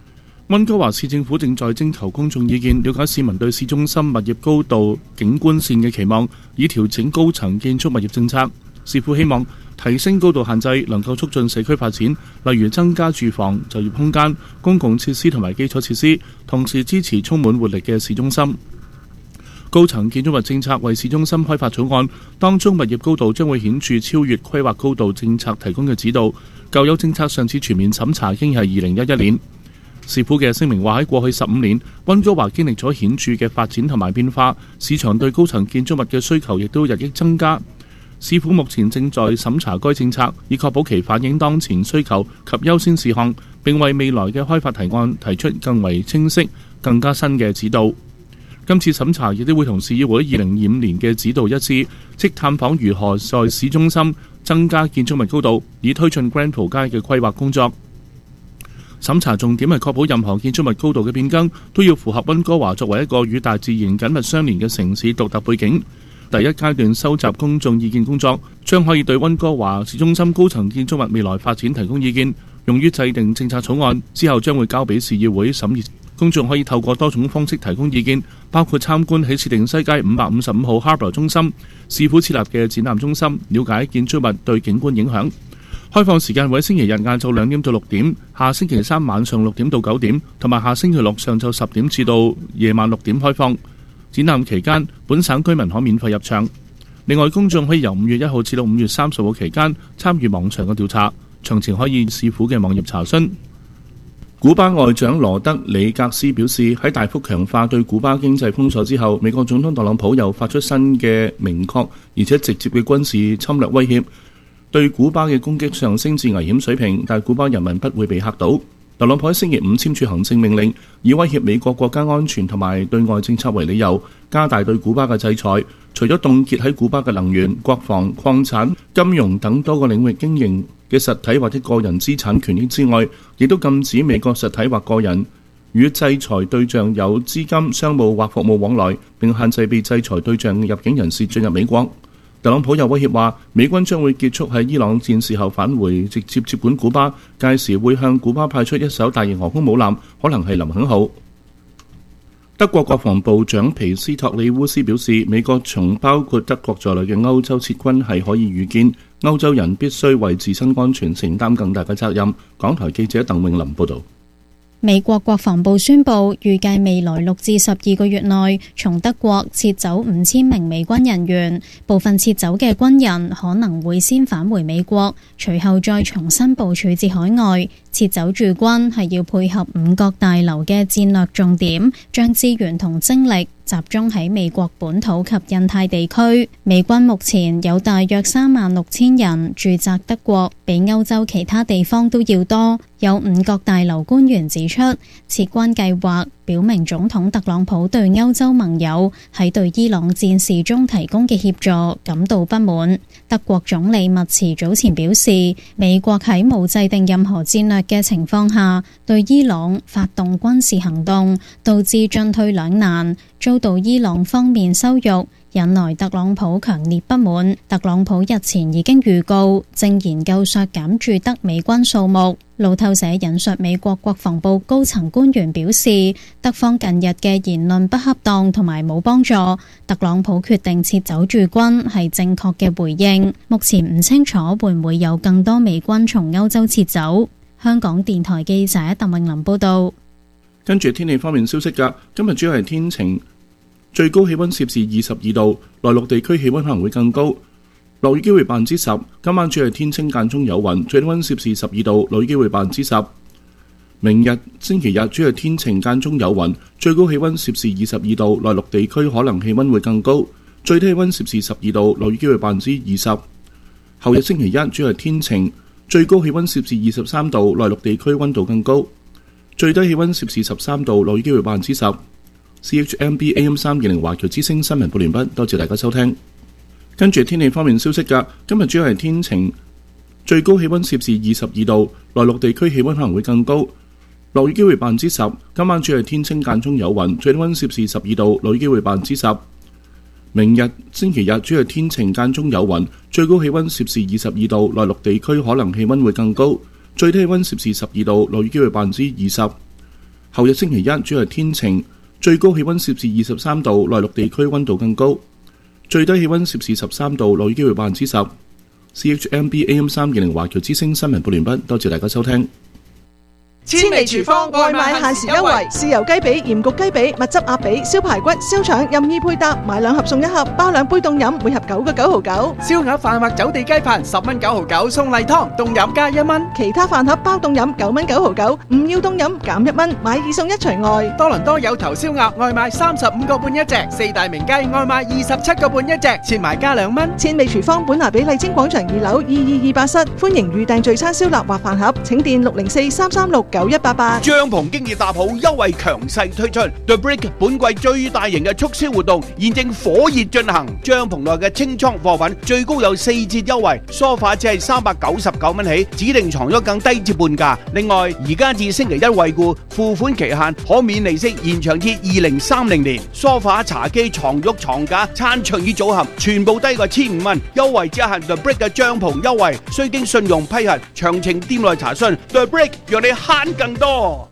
溫哥華市政府正在徵求公眾意見，了解市民對市中心物業高度景觀線嘅期望，以調整高層建築物業政策。市府希望提升高度限制能夠促進社區發展，例如增加住房、就業空間、公共設施同埋基礎設施，同時支持充滿活力嘅市中心。高層建築物政策為市中心開發草案，當中物業高度將會顯著超越規劃高度政策提供嘅指導。舊有政策上次全面審查已經係二零一一年。市府嘅聲明話喺過去十五年，溫哥華經歷咗顯著嘅發展同埋變化，市場對高層建築物嘅需求亦都日益增加。市府目前正在審查該政策，以確保其反映當前需求及優先事項，並為未來嘅開發提案提出更為清晰、更加新嘅指導。今次審查亦都會同市議會二零二五年嘅指導一致，即探訪如何在市中心增加建築物高度，以推進 Granville 街嘅規劃工作。審查重點係確保任何建築物高度嘅變更都要符合溫哥華作為一個與大自然緊密相連嘅城市獨特背景。第一階段收集公眾意見工作將可以對溫哥華市中心高層建築物未來發展提供意見，用於制定政策草案。之後將會交俾市議會審議。公眾可以透過多種方式提供意見，包括參觀喺設定西街五百五十五號 Harbour 中心市府設立嘅展覽中心，了解建築物對景觀影響。開放時間會喺星期日晏晝兩點到六點，下星期三晚上六點到九點，同埋下星期六上晝十點至到夜晚六點開放。展覽期間，本省居民可免費入場。另外，公眾可以由五月一號至到五月三十號期間參與網上嘅調查，詳情可以市府嘅網頁查詢。古巴外長羅德里格斯表示，喺大幅強化對古巴經濟封鎖之後，美國總統特朗普又發出新嘅明確而且直接嘅軍事侵略威脅，對古巴嘅攻擊上升至危險水平，但古巴人民不會被嚇倒。特朗普喺星期五簽署行政命令，以威脅美國國家安全同埋對外政策為理由，加大對古巴嘅制裁。除咗凍結喺古巴嘅能源、國防、礦產、金融等多個領域經營嘅實體或者個人資產權益之外，亦都禁止美國實體或個人與制裁對象有資金、商務或服務往來，並限制被制裁對象入境人士進入美國。特朗普又威脅話，美軍將會結束喺伊朗戰事後返回，直接接管古巴，屆時會向古巴派出一艘大型航空母艦，可能係林肯號。德國國防部長皮斯托里烏斯表示，美國從包括德國在內嘅歐洲撤軍係可以預見，歐洲人必須為自身安全承擔更大嘅責任。港台記者鄧永林報導。 美國國防部宣布，預計未來六至十二個月內，從德國撤走五千名美軍人員，部分撤走嘅軍人可能會先返回美國，隨後再重新部署至海外。撤走駐軍係要配合五角大樓嘅戰略重點，將資源同精力集中喺美國本土及印太地區。美軍目前有大約三萬六千人駐紮德國，比歐洲其他地方都要多。有五角大樓官員指出，撤軍計劃表明總統特朗普對歐洲盟友喺對伊朗戰事中提供嘅協助感到不滿。德國總理默茨早前表示，美國喺冇制定任何戰略嘅情況下對伊朗發動軍事行動，導致進退兩難，遭到伊朗方面羞辱，引來特朗普強烈不滿。特朗普日前已經預告正研究削減駐德美軍數目。路透社引述美國國防部高層官員表示，德方近日嘅言論不恰當同埋冇幫助，特朗普決定撤走駐軍係正確嘅回應。目前唔清楚會唔會有更多美軍從歐洲撤走。香港電台記者鄧永林報道。 跟住天氣方面消息㗎，今日主要係天晴，最高氣溫攝氏二十二度，內陸地區氣溫可能會更高。落雨機會百分之十，今晚主要係天清間中有雲，最低溫攝氏十二度，落雨機會百分之十。明日星期日主要係天晴間中有雲，最高氣溫攝氏二十二度，內陸地區可能氣溫會更高，最低氣溫攝氏十二度，落雨機會百分之二十。後日星期一主要係天晴，最高氣溫攝氏二十三度，內陸地區溫度更高，最低氣溫攝氏十三度，落雨機會百分之十。C H M B A M 三二零華僑之聲新聞報完畢，多謝大家收聽。跟住天氣方面消息㗎，今日主要係天晴，最高氣溫攝氏二十二度，內陸地區氣溫可能會更高，落雨機會百分之十。今晚主要係天清間中有雲，最低溫攝氏十二度，落雨機會百分之十。明日星期日主要係天晴間中有雲，最高氣溫攝氏二十二度，內陸地區可能氣溫會更高，最低氣溫攝氏十二度，落雨機會百分之二十。 後日星期一主要係天晴，最高氣溫攝氏二十三度，內陸地區溫度更高，最低氣溫攝氏十三度，落雨機會百分之十。C H M B A M 三二零華僑之聲新聞報完畢，多謝大家收聽。 千味廚房外賣限時優惠，豉油雞髀、鹽焗雞髀、蜜汁鴨髀、燒排骨、燒腸任意配搭，買兩盒送一盒，包兩杯凍飲，每盒九個九毫九。 燒鴨飯或走地雞飯十蚊九毫九，送例湯凍飲加一蚊。 其他飯盒包凍飲九蚊九毫九，唔要凍飲減一蚊，買二送一除外。 多倫多有頭燒鴨外賣三十五個半一隻，四大名雞外賣二十七個半一隻，切埋加兩蚊。 千味廚房本拿比麗晶廣場二樓二二二八室，歡迎預訂聚餐燒臘或飯盒，請電六零四三三六九一八八。 帳篷經已搭好，優惠強勢推出 The Brick 本季最大型嘅促銷活動，現正火熱進行。帳篷內嘅清倉貨品最高有四折優惠，梳化只係三百九十九蚊起，指定床褥更低至半價。另外，而家至星期一惠顧，付款期限可免利息延長至二零三零年。梳化、茶几、床褥、床架、餐桌椅組合全部低過千五蚊，優惠只限 The Brick 嘅帳篷優惠，需經信用批核，詳情店內查詢。The Brick 讓你慳更多。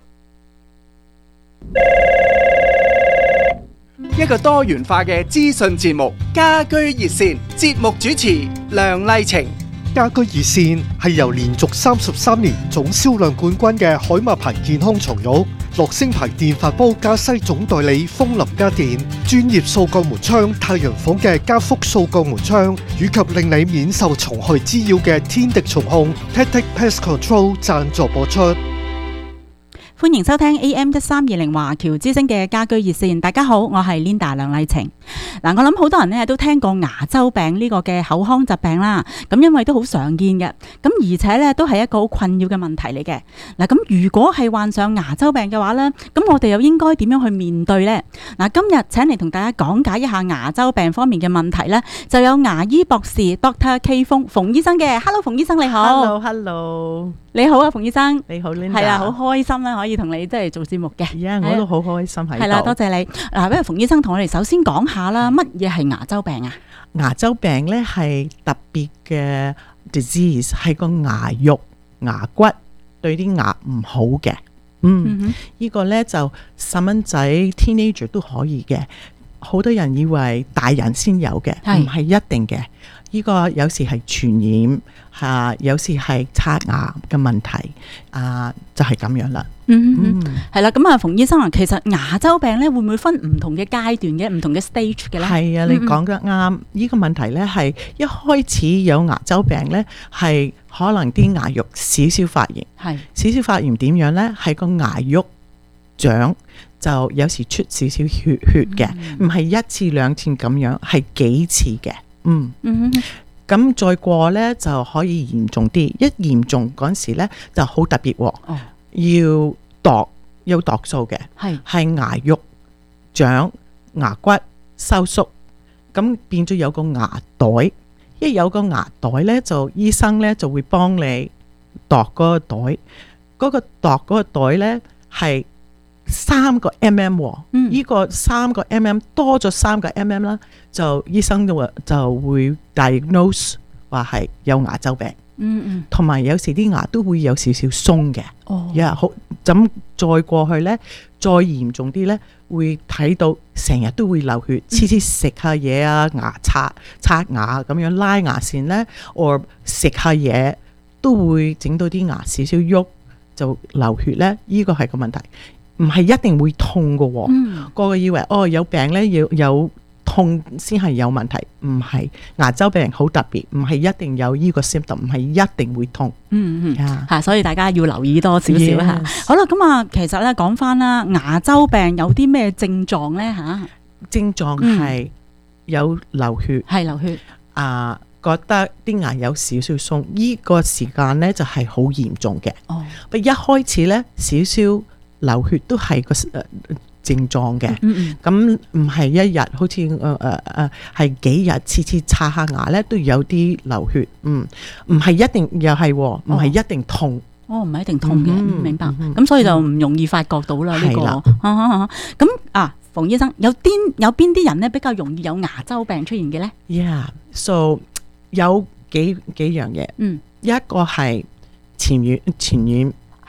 一個多元化嘅資訊節目，家居熱線，節目主持梁麗晴。 家居熱線係由連續三十三年總銷量冠軍嘅海馬牌健康床褥、樂聲牌電飯煲加西總代理風林家電、專業掃鋼門窗太陽房嘅加福掃鋼門窗，以及令你免受蟲害滋擾嘅天敵蟲控 Tactic Pest Control 贊助播出。 歡迎收聽 A M 一三二零華僑之聲嘅家居熱線。大家好，我係 Linda 梁麗晴。嗱，我諗好多人咧都聽過牙周病呢個嘅口腔疾病啦。咁因為都好常見嘅，咁而且咧都係一個好困擾嘅問題嚟嘅。嗱，咁如果係患上牙周病嘅話咧，咁我哋又應該點樣去面對呢？嗱，今日請嚟同大家講解一下牙周病方面嘅問題咧，就有牙醫博士 Doctor K 馮馮醫生嘅。Hello， 馮醫生你好。 Hello，Hello。 你好啊，馮醫生。 你好 Linda。 係啊，好開心啦，可以同你即係做節目嘅。 係啊，我都好開心喺度。 係啦，多謝你。嗱，不如馮醫生同我哋首先講下啦，乜嘢係牙周病啊？ 牙周病咧係特別嘅 disease， 係個牙肉、牙骨對啲牙唔好嘅。嗯，嗯哼呢個咧就細蚊仔 teenager 都可以嘅。好多人以為大人先有嘅，唔係一定嘅。呢個有時係傳染嚇、啊，有時係刷牙嘅問題啊，就係、是、咁樣啦。 嗯，係啦。咁啊，馮醫生啊，其實牙周病咧會唔會分唔同嘅階段嘅，唔同嘅 stage 嘅咧？ 係啊，你講得啱。呢、嗯、個問題咧係一開始有牙周病咧，係可能啲牙肉少少發炎。係少少發炎點樣咧？係個牙肉長就有時出少少血血嘅，唔係、嗯、一次兩次咁樣，係幾次嘅。嗯，咁再過咧就可以嚴重啲，一嚴重嗰時咧就好特別、哦，哦、要度要度數嘅，係係牙肉長、牙骨收縮，咁變咗有個牙袋，一有個牙袋咧就醫生咧就會幫你度嗰個袋，嗰、嗰個度嗰個袋咧係三個 mm， 呢、嗯、個三個 mm 多咗三個 mm 啦，就醫生就就會 diagnose 話係有牙周病。嗯嗯，同埋有時啲牙都會有少少鬆嘅。哦，呀好，咁再過去咧，再嚴重啲咧，會睇到成日都會流血，次次食下嘢啊，牙刷刷牙咁樣拉牙線咧，或食下嘢都會整到啲牙少少喐就流血咧，呢個係個問題。唔係一定會痛嘅、哦，嗯、個個以為哦有病咧要有痛先係有問題，唔係牙周病好特別，唔係一定有呢個 symptom， 唔係一定會痛。嗯嗯，嚇、啊， 所以大家要留意多少少嚇。Yes. 好啦，咁啊，其實咧講翻啦，牙周病有啲咩症狀咧嚇？ 症狀係有流血， 係、嗯、流血啊，覺得啲牙有少少鬆，呢、這個時間咧就係好嚴重嘅。哦，不一開始咧少少。流血都係個誒症狀嘅，咁唔係一日，好似誒誒誒係幾日，次次刷下牙咧都有啲流血，嗯，唔係一定又係，唔係一定痛， 哦，唔係一定痛嘅，嗯、明白，咁、嗯、所以就唔容易發覺到啦呢、嗯這個，咁啊，馮醫生有啲有邊啲人咧比較容易有牙周病出現嘅咧 ？Yeah，so 有幾幾樣嘢，嗯，一個係前院前院。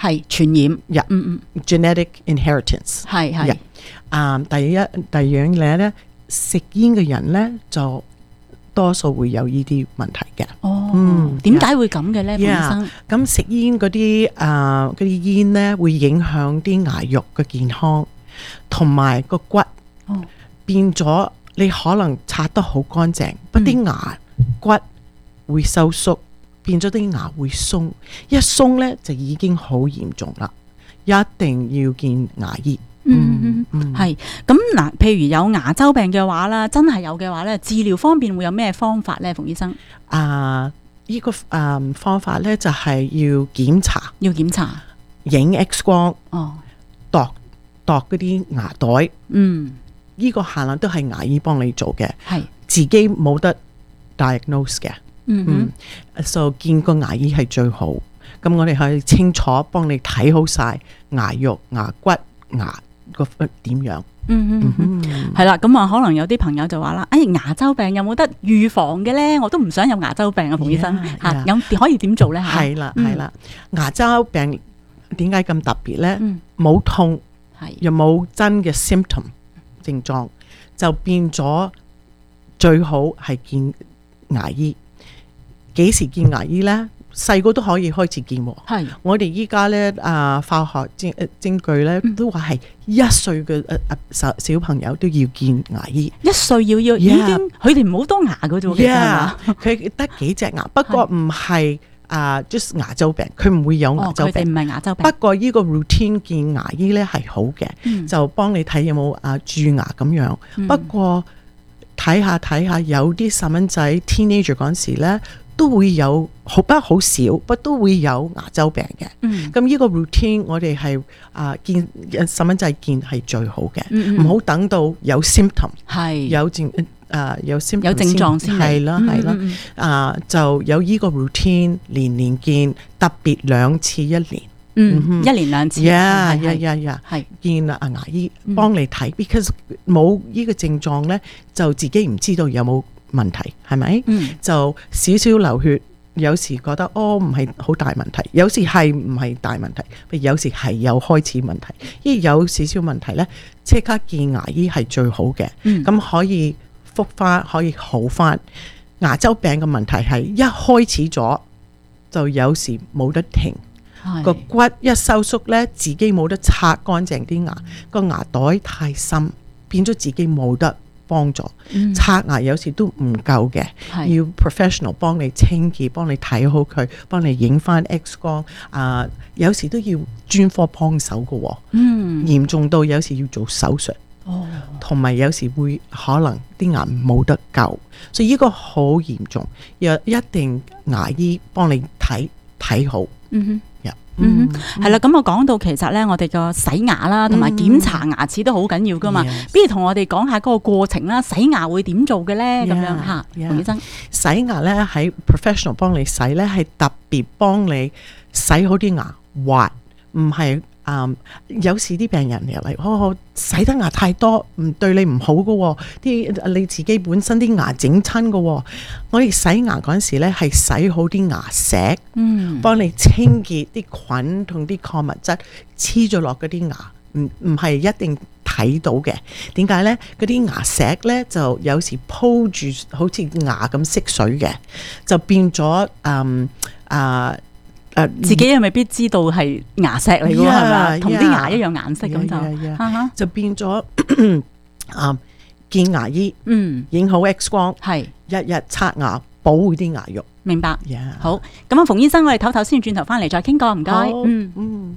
係傳染。 Yeah, 嗯嗯 genetic inheritance 係係 Yeah. 啊、第一第二樣嘢咧，食煙嘅人咧就多數會有呢啲問題嘅。 哦， 嗯點解會咁嘅咧，馮醫 Yeah. 生？ 咁食煙嗰啲啊嗰啲煙咧，會影響啲牙肉嘅健康，同埋個骨。 哦， 變咗你可能刷得好乾淨，不啲牙骨會收縮，變咗啲牙會鬆，一鬆咧就已經好嚴重啦，一定要見牙醫。 嗯嗯，係咁嗱，譬如有牙周病嘅話啦，真係有嘅話咧，治療方面會有咩方法咧，馮醫生？ 啊，呢、這個啊、嗯、方法咧就係要檢查， 要檢查， 影 X 光， 哦， 度度嗰啲牙袋， 嗯， 呢個限量都係牙醫幫你做嘅， 係自己冇得 diagnose 嘅， 嗯嗯，所以見個牙醫係最好。咁我哋可以清楚幫你睇好晒牙肉、牙骨、牙個點樣。 嗯嗯，係啦，咁啊，可能有啲朋友就話啦，哎，牙周病有冇得預防嘅咧？我都唔想有牙周病啊，馮醫生嚇，有可以點做咧？嚇， 係啦係啦，牙周病點解咁特別咧？冇痛， 係又冇真嘅 symptom 症狀，就變咗最好係見牙醫。幾時見牙醫咧？細個都可以開始見喎。 係，我哋依家咧啊，化學證證據咧都話係一歲嘅誒誒小朋友都要見牙醫。 一歲要要 Yeah. 已經，佢哋唔好多牙嘅啫喎，其實係嘛？ 佢得幾隻牙，不過唔係啊 just 牙周病，佢唔會有牙周病， 唔係牙周病。 不過呢個 routine 見牙醫咧係好嘅， 嗯就幫你睇有冇啊蛀牙咁樣。 嗯不過睇下睇下，有啲細蚊仔 teenager 嗰陣時咧。都會有好不好少，不都會有牙周病嘅。 嗯， 咁呢個 routine 我哋係啊見細蚊仔見係最好嘅，唔好、 嗯嗯、 等到有 symptom 係有症啊有 symptom 有症狀先係啦係啦啊就有呢個 routine 年年見，特別兩次一年。 嗯，嗯一年兩次。 呀呀呀呀，係見啊牙醫幫你睇、嗯、，because 冇呢個症狀咧，就自己唔知道有冇問題係咪？嗯，就少少流血，有時覺得哦唔係好大問題，有時係唔係大問題，有時係有開始問題。因為有少少問題咧，即刻見牙醫係最好嘅。嗯，咁可以復翻，可以好翻。牙周病嘅問題係一開始咗，就有時冇得停。個骨一收縮咧，自己冇得擦乾淨啲牙，個牙袋太深，變咗自己冇得幫助。嗯、刷牙有時都唔夠嘅，要 professional 幫你清潔，幫你睇好佢，幫你影翻 X 光。啊、呃，有時都要專科幫手嘅。嗯，嚴重到有時要做手術。哦，同埋有時會可能啲牙冇得救，所以呢個好嚴重，要一定牙醫幫你睇睇好。嗯哼。 嗯，係啦，咁我講到其實咧，我哋個洗牙啦，同埋檢查牙齒都好緊要噶嘛。不如同我哋講下嗰個過程啦，洗牙會點做嘅咧？咁樣吓，馮醫生， 洗牙咧喺 professional 幫你洗咧，係特別幫你洗好啲牙滑，唔係。Um, 有時啲病人入嚟，哦，洗得牙太多，唔對你唔好噶，啲你自己本身啲牙整親噶。我哋洗牙嗰陣時咧，係洗好啲牙石，嗯，幫你清潔啲菌同啲礦物質黐咗落嗰啲牙，唔唔係一定睇到嘅。點解咧？嗰啲牙石咧就有時鋪住，好似牙咁色水嘅，就變咗嗯啊。 Uh, 自己又未必知道係牙石嚟嘅喎，係咪？同啲牙一樣顏色咁 yeah, 就 yeah, yeah. 就變咗啊！見牙醫， 嗯， 影好 X 光， 係日日刷牙，保護啲牙肉。 明白。 Yeah. 好，咁啊，馮醫生，我哋唞唞先，轉頭翻嚟再傾過，唔該。 嗯嗯。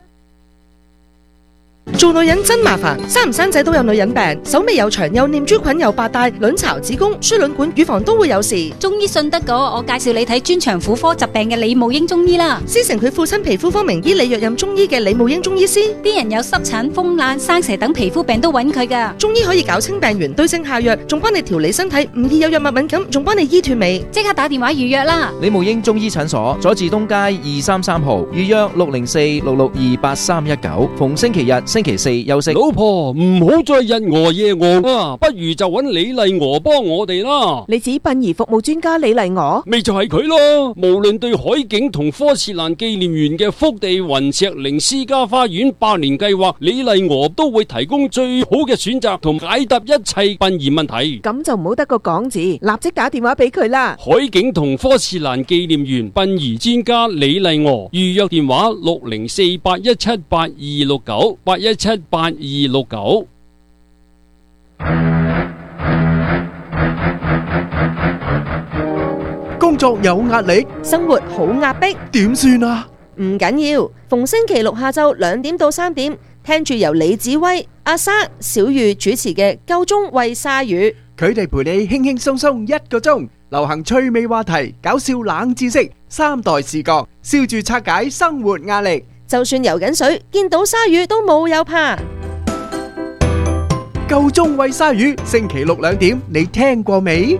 做女人真麻煩，生唔生仔都有女人病，手尾又長，又念珠菌，又白帶，卵巢、子宮、輸卵管、乳房都會有事。 中醫信得過，我介紹你睇專長婦科疾病嘅李慕英中醫啦。 師承佢父親皮膚科名醫李若任中醫嘅李慕英中醫師， 啲人有濕疹、風癩、生蛇等皮膚病都揾佢噶。 中醫可以搞清病源，對症下藥，仲幫你調理身體，唔易有藥物敏感，仲幫你醫脫尾。 即刻打電話預約啦！ 李慕英中醫診所，佐治東街二三三號，預約六零四六六二八三一九，逢星期日星期四休息。 老婆唔好再日餓夜餓啊，不如就揾李麗娥幫我哋啦。 你指殯儀服務專家李麗娥？ 咪就係佢咯。無論對海景同科切蘭紀念園嘅福地雲石靈私家花園百年計劃，李麗娥都會提供最好嘅選擇同解答一切殯儀問題。 咁就唔好得個講字，立即打電話俾佢啦。 海景同科切蘭紀念園殯儀專家李麗娥，預約電話六零四八一七八二六九八一七八二六九。 工作有壓力， 生活好壓迫， 點算啊？ 唔緊要，逢星期六下晝兩點到三點，聽住由李子威、阿莎、小玉主持嘅《夠鐘喂鯊魚》， 佢哋陪你輕輕鬆鬆一個鐘，流行趣味話題、搞笑冷知識、三代視角，笑住拆解生活壓力。 就算游緊水，見到鯊魚都冇有怕。 夠鐘喂鯊魚，星期六兩點，你聽過未？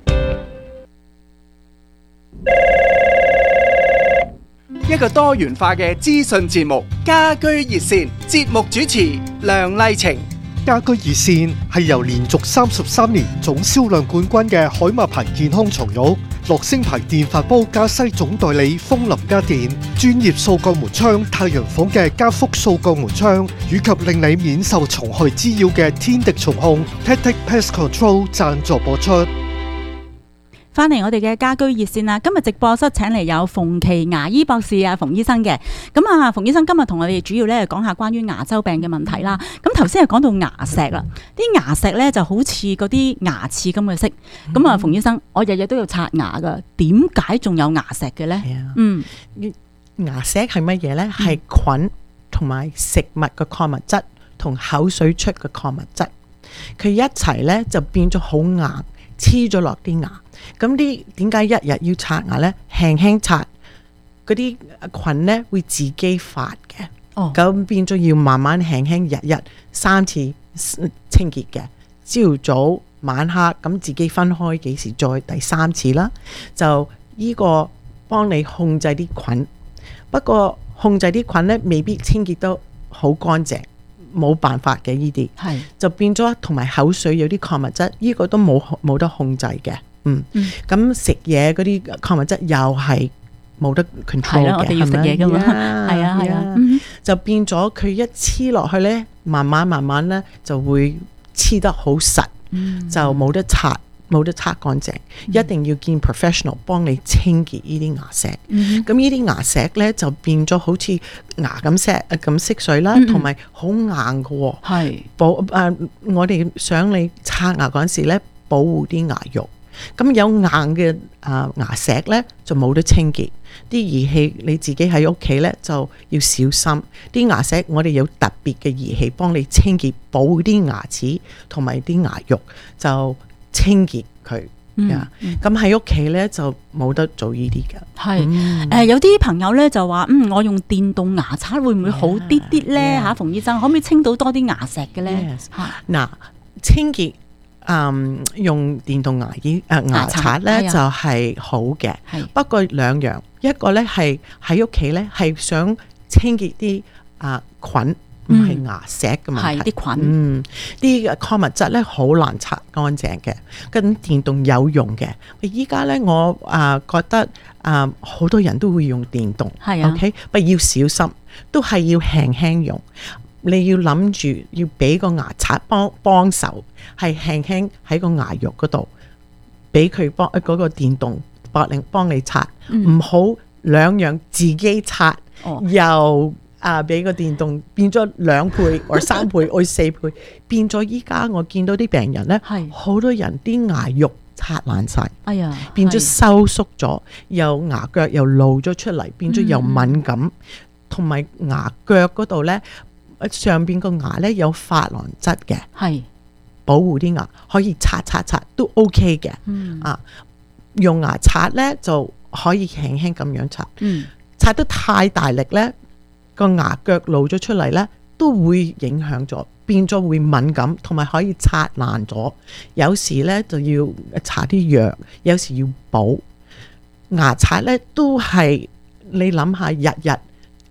一個多元化嘅資訊節目，家居熱線，節目主持梁麗晴。 家居熱線係由連續三十三年總銷量冠軍嘅海馬牌健康床褥、樂聲牌電飯煲加西總代理風林家電、專業掃鋼門窗太陽房嘅加福掃鋼門窗，以及令你免受蟲害滋擾嘅天敵蟲控 Tactic Pest Control 贊助播出。 翻嚟我哋嘅家居熱線啦，今日直播室請嚟有馮琪牙醫博士啊，馮醫生嘅。咁啊，馮醫生今日同我哋主要咧講下關於牙周病嘅問題啦。咁頭先係講到牙石啦，啲牙石咧就好似嗰啲牙齒咁嘅色。咁啊，馮醫生，我日日都要刷牙噶，點解仲有牙石嘅咧？嗯， 牙石係乜嘢咧？係菌同埋食物嘅礦物質同口水出嘅礦物質，佢一齊咧就變咗好硬，黐咗落啲牙。咁啲點解一日要刷牙咧？輕輕刷，嗰啲菌咧會自己發嘅。哦，咁變咗要慢慢輕輕日日三次清潔嘅，朝早晚黑咁自己分開幾時再第三次啦。就呢個幫你控制啲菌，不過控制啲菌咧未必清潔得好乾淨，冇辦法嘅呢啲。係就變咗同埋口水有啲礦物質，呢個都冇冇得控制嘅。嗯，咁食嘢嗰啲礦物質又係冇得 control 嘅， 我哋要食嘢噶嘛，係啊係啊， 就變咗佢一黐落去咧，慢慢慢慢咧就會黐得好實，嗯、就冇得刷，冇得刷乾淨，嗯、一定要見 professional 幫你清潔呢啲牙石。咁呢啲牙石咧就變咗好似牙咁石咁色水啦，同埋好硬嘅喎。係保誒，我哋想你刷牙嗰陣時咧，保護啲牙肉。咁有硬嘅啊牙石咧就冇得清潔，啲儀器你自己喺屋企咧就要小心。啲牙石我哋有特別嘅儀器幫你清潔，保護啲牙齒同埋啲牙肉，就清潔佢。咁喺屋企咧就冇得做呢啲嘅。 係誒、嗯呃、有啲朋友咧就話嗯我用電動牙刷會唔會好啲啲咧嚇？馮醫生可唔可以清到多啲牙石嘅咧？ 嗱，清潔。嗯，用電動牙醫誒牙刷咧就係好嘅，不過兩樣，一個咧係喺屋企咧係想清潔啲啊菌，唔係牙石嘅問題。係啲菌，嗯，啲礦物質咧好難刷乾淨嘅，跟電動有用嘅。依家咧我啊覺得啊好多人都會用電動，係啊 ，OK， 不過要小心，都係要輕輕用。你要諗住要俾個牙刷幫幫手，係輕輕喺個牙肉嗰度，俾佢幫嗰個電動幫你幫你刷，唔好兩樣自己刷，哦、又啊俾個電動變咗兩倍或三倍或四倍，變咗依家我見到啲病人咧，好多人啲牙肉刷爛晒，哎呀，變咗收縮咗，又牙腳又露咗出嚟，變咗又敏感，同埋、嗯、牙腳嗰度咧。上邊個牙咧有珐琅質嘅，係保護啲牙，可以刷刷刷都 OK 嘅。嗯啊，用牙刷咧就可以輕輕咁樣刷。嗯，刷得太大力咧，個牙腳露咗出嚟咧，都會影響咗，變咗會敏感，同埋可以刷爛咗。有時咧就要搽啲藥，有時要補。牙刷咧都係你諗下，日日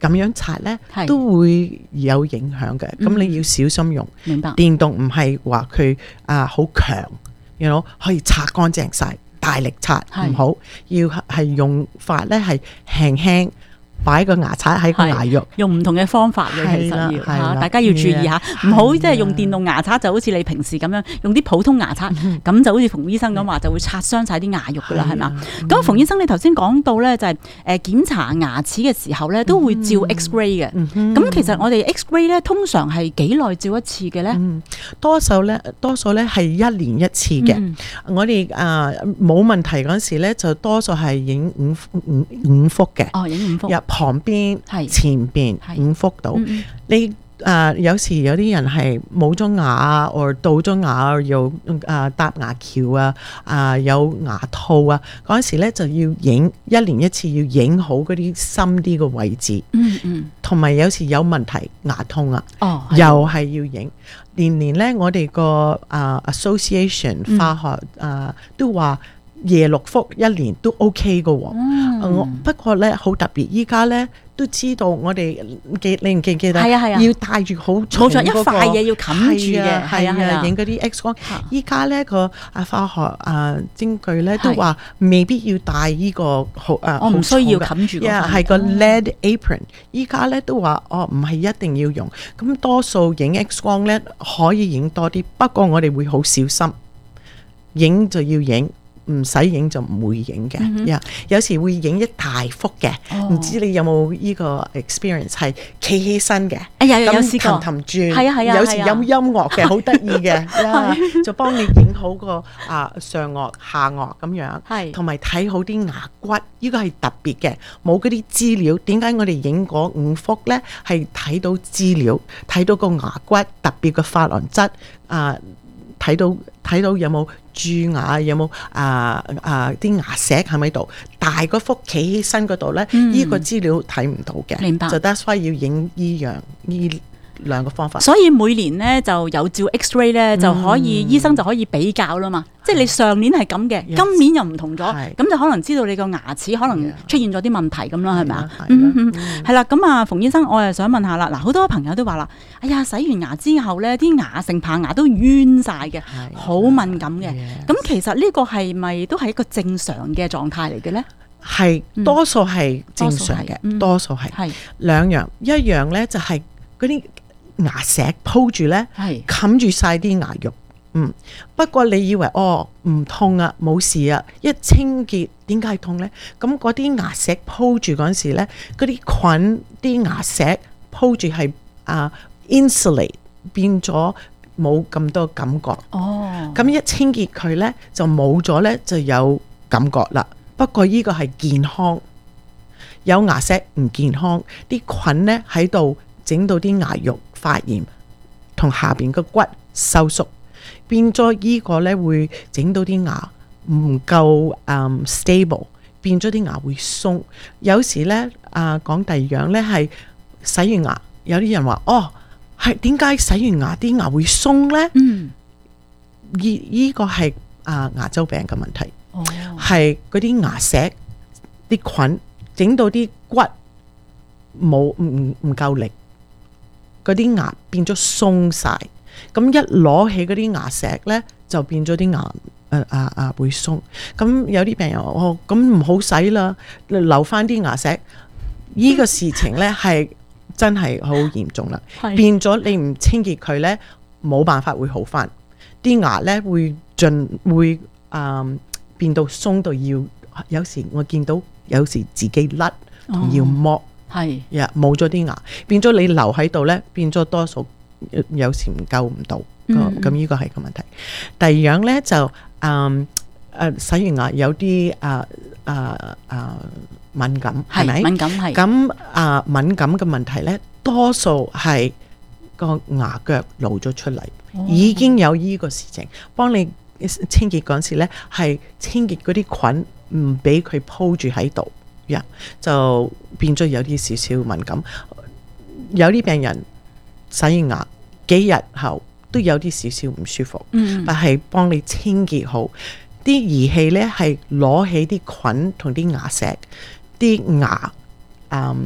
咁樣刷咧都會有影響嘅。咁、嗯、你要小心用。 明白。 電動唔係話佢啊好強，you know，可以刷乾淨晒，大力刷唔好，要係用法咧係輕輕。擺個牙刷喺個牙肉， 用唔同嘅方法嘅，其實要嚇，大家要注意下，唔好即係用電動牙刷，就好似你平時咁樣用啲普通牙刷，咁就好似馮醫生咁話，就會刷傷晒啲牙肉噶啦，係嘛？咁馮醫生，你頭先講到咧，就係誒檢查牙齒嘅時候咧，都會照 X-ray 嘅。咁其實我哋 X-ray 咧，通常係幾耐照一次嘅咧？ 多數咧，多數咧係一年一次嘅。我哋啊冇問題嗰時咧，就多數係影五五五幅嘅。 哦，影五幅。 旁邊、前邊五幅度，嗯、你誒、呃、有時有啲人係冇咗牙啊，或到咗牙又誒搭牙橋啊，啊、呃、有牙套啊，嗰陣時咧就要影一年一次，要影好嗰啲深啲嘅位置。嗯嗯，同埋有時有問題牙痛啊，哦、又係要影。年年咧，我哋個啊 Association 化學啊、嗯呃、都話。夜六幅一年都 OK 嘅喎，嗯、我不過咧好特別，依家咧都知道我哋記你唔記唔記得？係啊係啊，要帶住好重嗰、那個、一塊嘢要冚住嘅，係啊，影嗰啲 X 光。依家咧個啊化學啊證據咧都話未必要帶依、這個好啊，我唔需要冚住嘅，係個 lead apron。依家咧都話哦，唔係一定要用，咁多數影 X 光咧可以影多啲，不過我哋會好小心，影就要影。唔使影就唔會影嘅，嗯 yeah, 有時會影一大幅嘅，唔、哦、知你有冇呢個 experience 係企起身嘅，哎呀有試過，氹氹轉，係啊係啊，有時有音樂嘅，好得意嘅， yeah, 就幫你影好個啊上顎下顎咁樣，係，同埋睇好啲牙骨，呢、這個係特別嘅，冇嗰啲資料。點解我哋影嗰五幅咧？係睇到資料，睇到個牙骨特別嘅珐琅質啊。睇到睇到有冇蛀牙，有冇啊啊啲牙石喺咪度？大嗰幅企起身嗰度咧，呢個資料睇唔到嘅。明白。就 that's why 要影呢樣呢兩個方法。所以每年咧就有照 X-ray 咧，就可以、嗯、醫生就可以比較啦嘛。即係你上年係咁嘅，今年又唔同咗，咁就可能知道你個牙齒可能出現咗啲問題咁啦，係咪啊？係啦，咁啊，馮醫生，我又想問下啦。嗱，好多朋友都話啦，哎呀，洗完牙之後咧，啲牙成排牙都冤晒嘅，好敏感嘅。咁其實呢個係咪都係一個正常嘅狀態嚟嘅咧？係，多數係正常嘅，多數係。係兩樣，一樣咧就係嗰啲牙石鋪住咧，冚住晒啲牙肉。嗯，不過你以為哦唔痛啊，冇事啊，一清潔點解痛咧？咁嗰啲牙石鋪住嗰陣時咧，嗰啲菌啲牙石鋪住係啊 insulate 變咗冇咁多感覺。哦，咁一清潔佢咧就冇咗咧就有感覺啦。不過呢個係健康，有牙石唔健康，啲菌咧喺度整到啲牙肉發炎，同下邊個骨收縮。變咗依個咧會整到啲牙唔夠、um, stable， 變咗啲牙會鬆。有時咧啊講第二樣咧係洗完牙，有啲人話哦係點解洗完牙啲牙會鬆咧？嗯，依依個係啊牙周病嘅問題，係嗰啲牙石啲菌整到啲骨冇唔唔夠力，嗰啲牙變咗鬆晒。咁一攞起嗰啲牙石咧，就變咗啲牙誒啊啊會鬆。咁有啲病人話哦，咁唔好洗啦，留翻啲牙石。呢、這個事情咧係真係好嚴重啦，變咗你唔清潔佢咧，冇辦法會好翻。啲牙咧會盡會啊、呃、變到鬆到要，有時我見到有時自己甩同要剝，係呀冇咗啲牙，變咗你留喺度咧，變咗多數。有時唔夠唔到，咁呢個係個問題。第二樣咧就嗯誒洗完牙有啲啊啊啊敏感係咪？敏感係。咁啊敏感嘅問題咧，多數係個牙腳露咗出嚟，哦，已經有呢個事情。幫你清潔嗰陣時咧，係清潔嗰啲菌，唔俾佢鋪住喺度，呀就變咗有啲少少敏感。有啲病人洗完牙幾日後都有啲少少唔舒服，嗯，但係幫你清潔好啲儀器咧，係攞起啲菌同啲牙石，啲牙嗯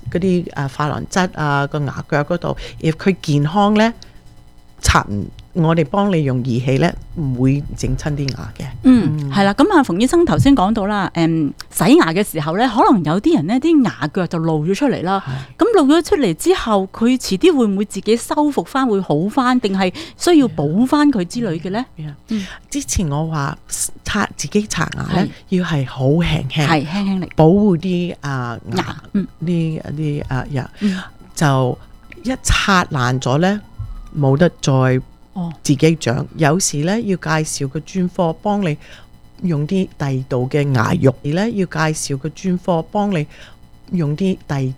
嗰啲誒珐琅質啊個牙腳嗰度，如果佢健康咧，刷唔我哋幫你用儀器咧，唔會整親啲牙嘅。 嗯，係啦，咁啊，馮醫生頭先講到啦，誒洗牙嘅時候咧，可能有啲人咧啲牙腳就露咗出嚟啦。咁露咗出嚟之後，佢遲啲會唔會自己修復翻，會好翻，定係需要補翻佢之類嘅咧？ 嗯，之前我話刷自己刷牙咧，要係好輕輕， 係輕輕力保護啲啊牙， 嗯， 啲啲啊牙，就一刷爛咗咧，冇得再。自己長，有時咧要介紹個專科幫你用啲第二度嘅牙肉，而咧要介紹個專科幫你用啲第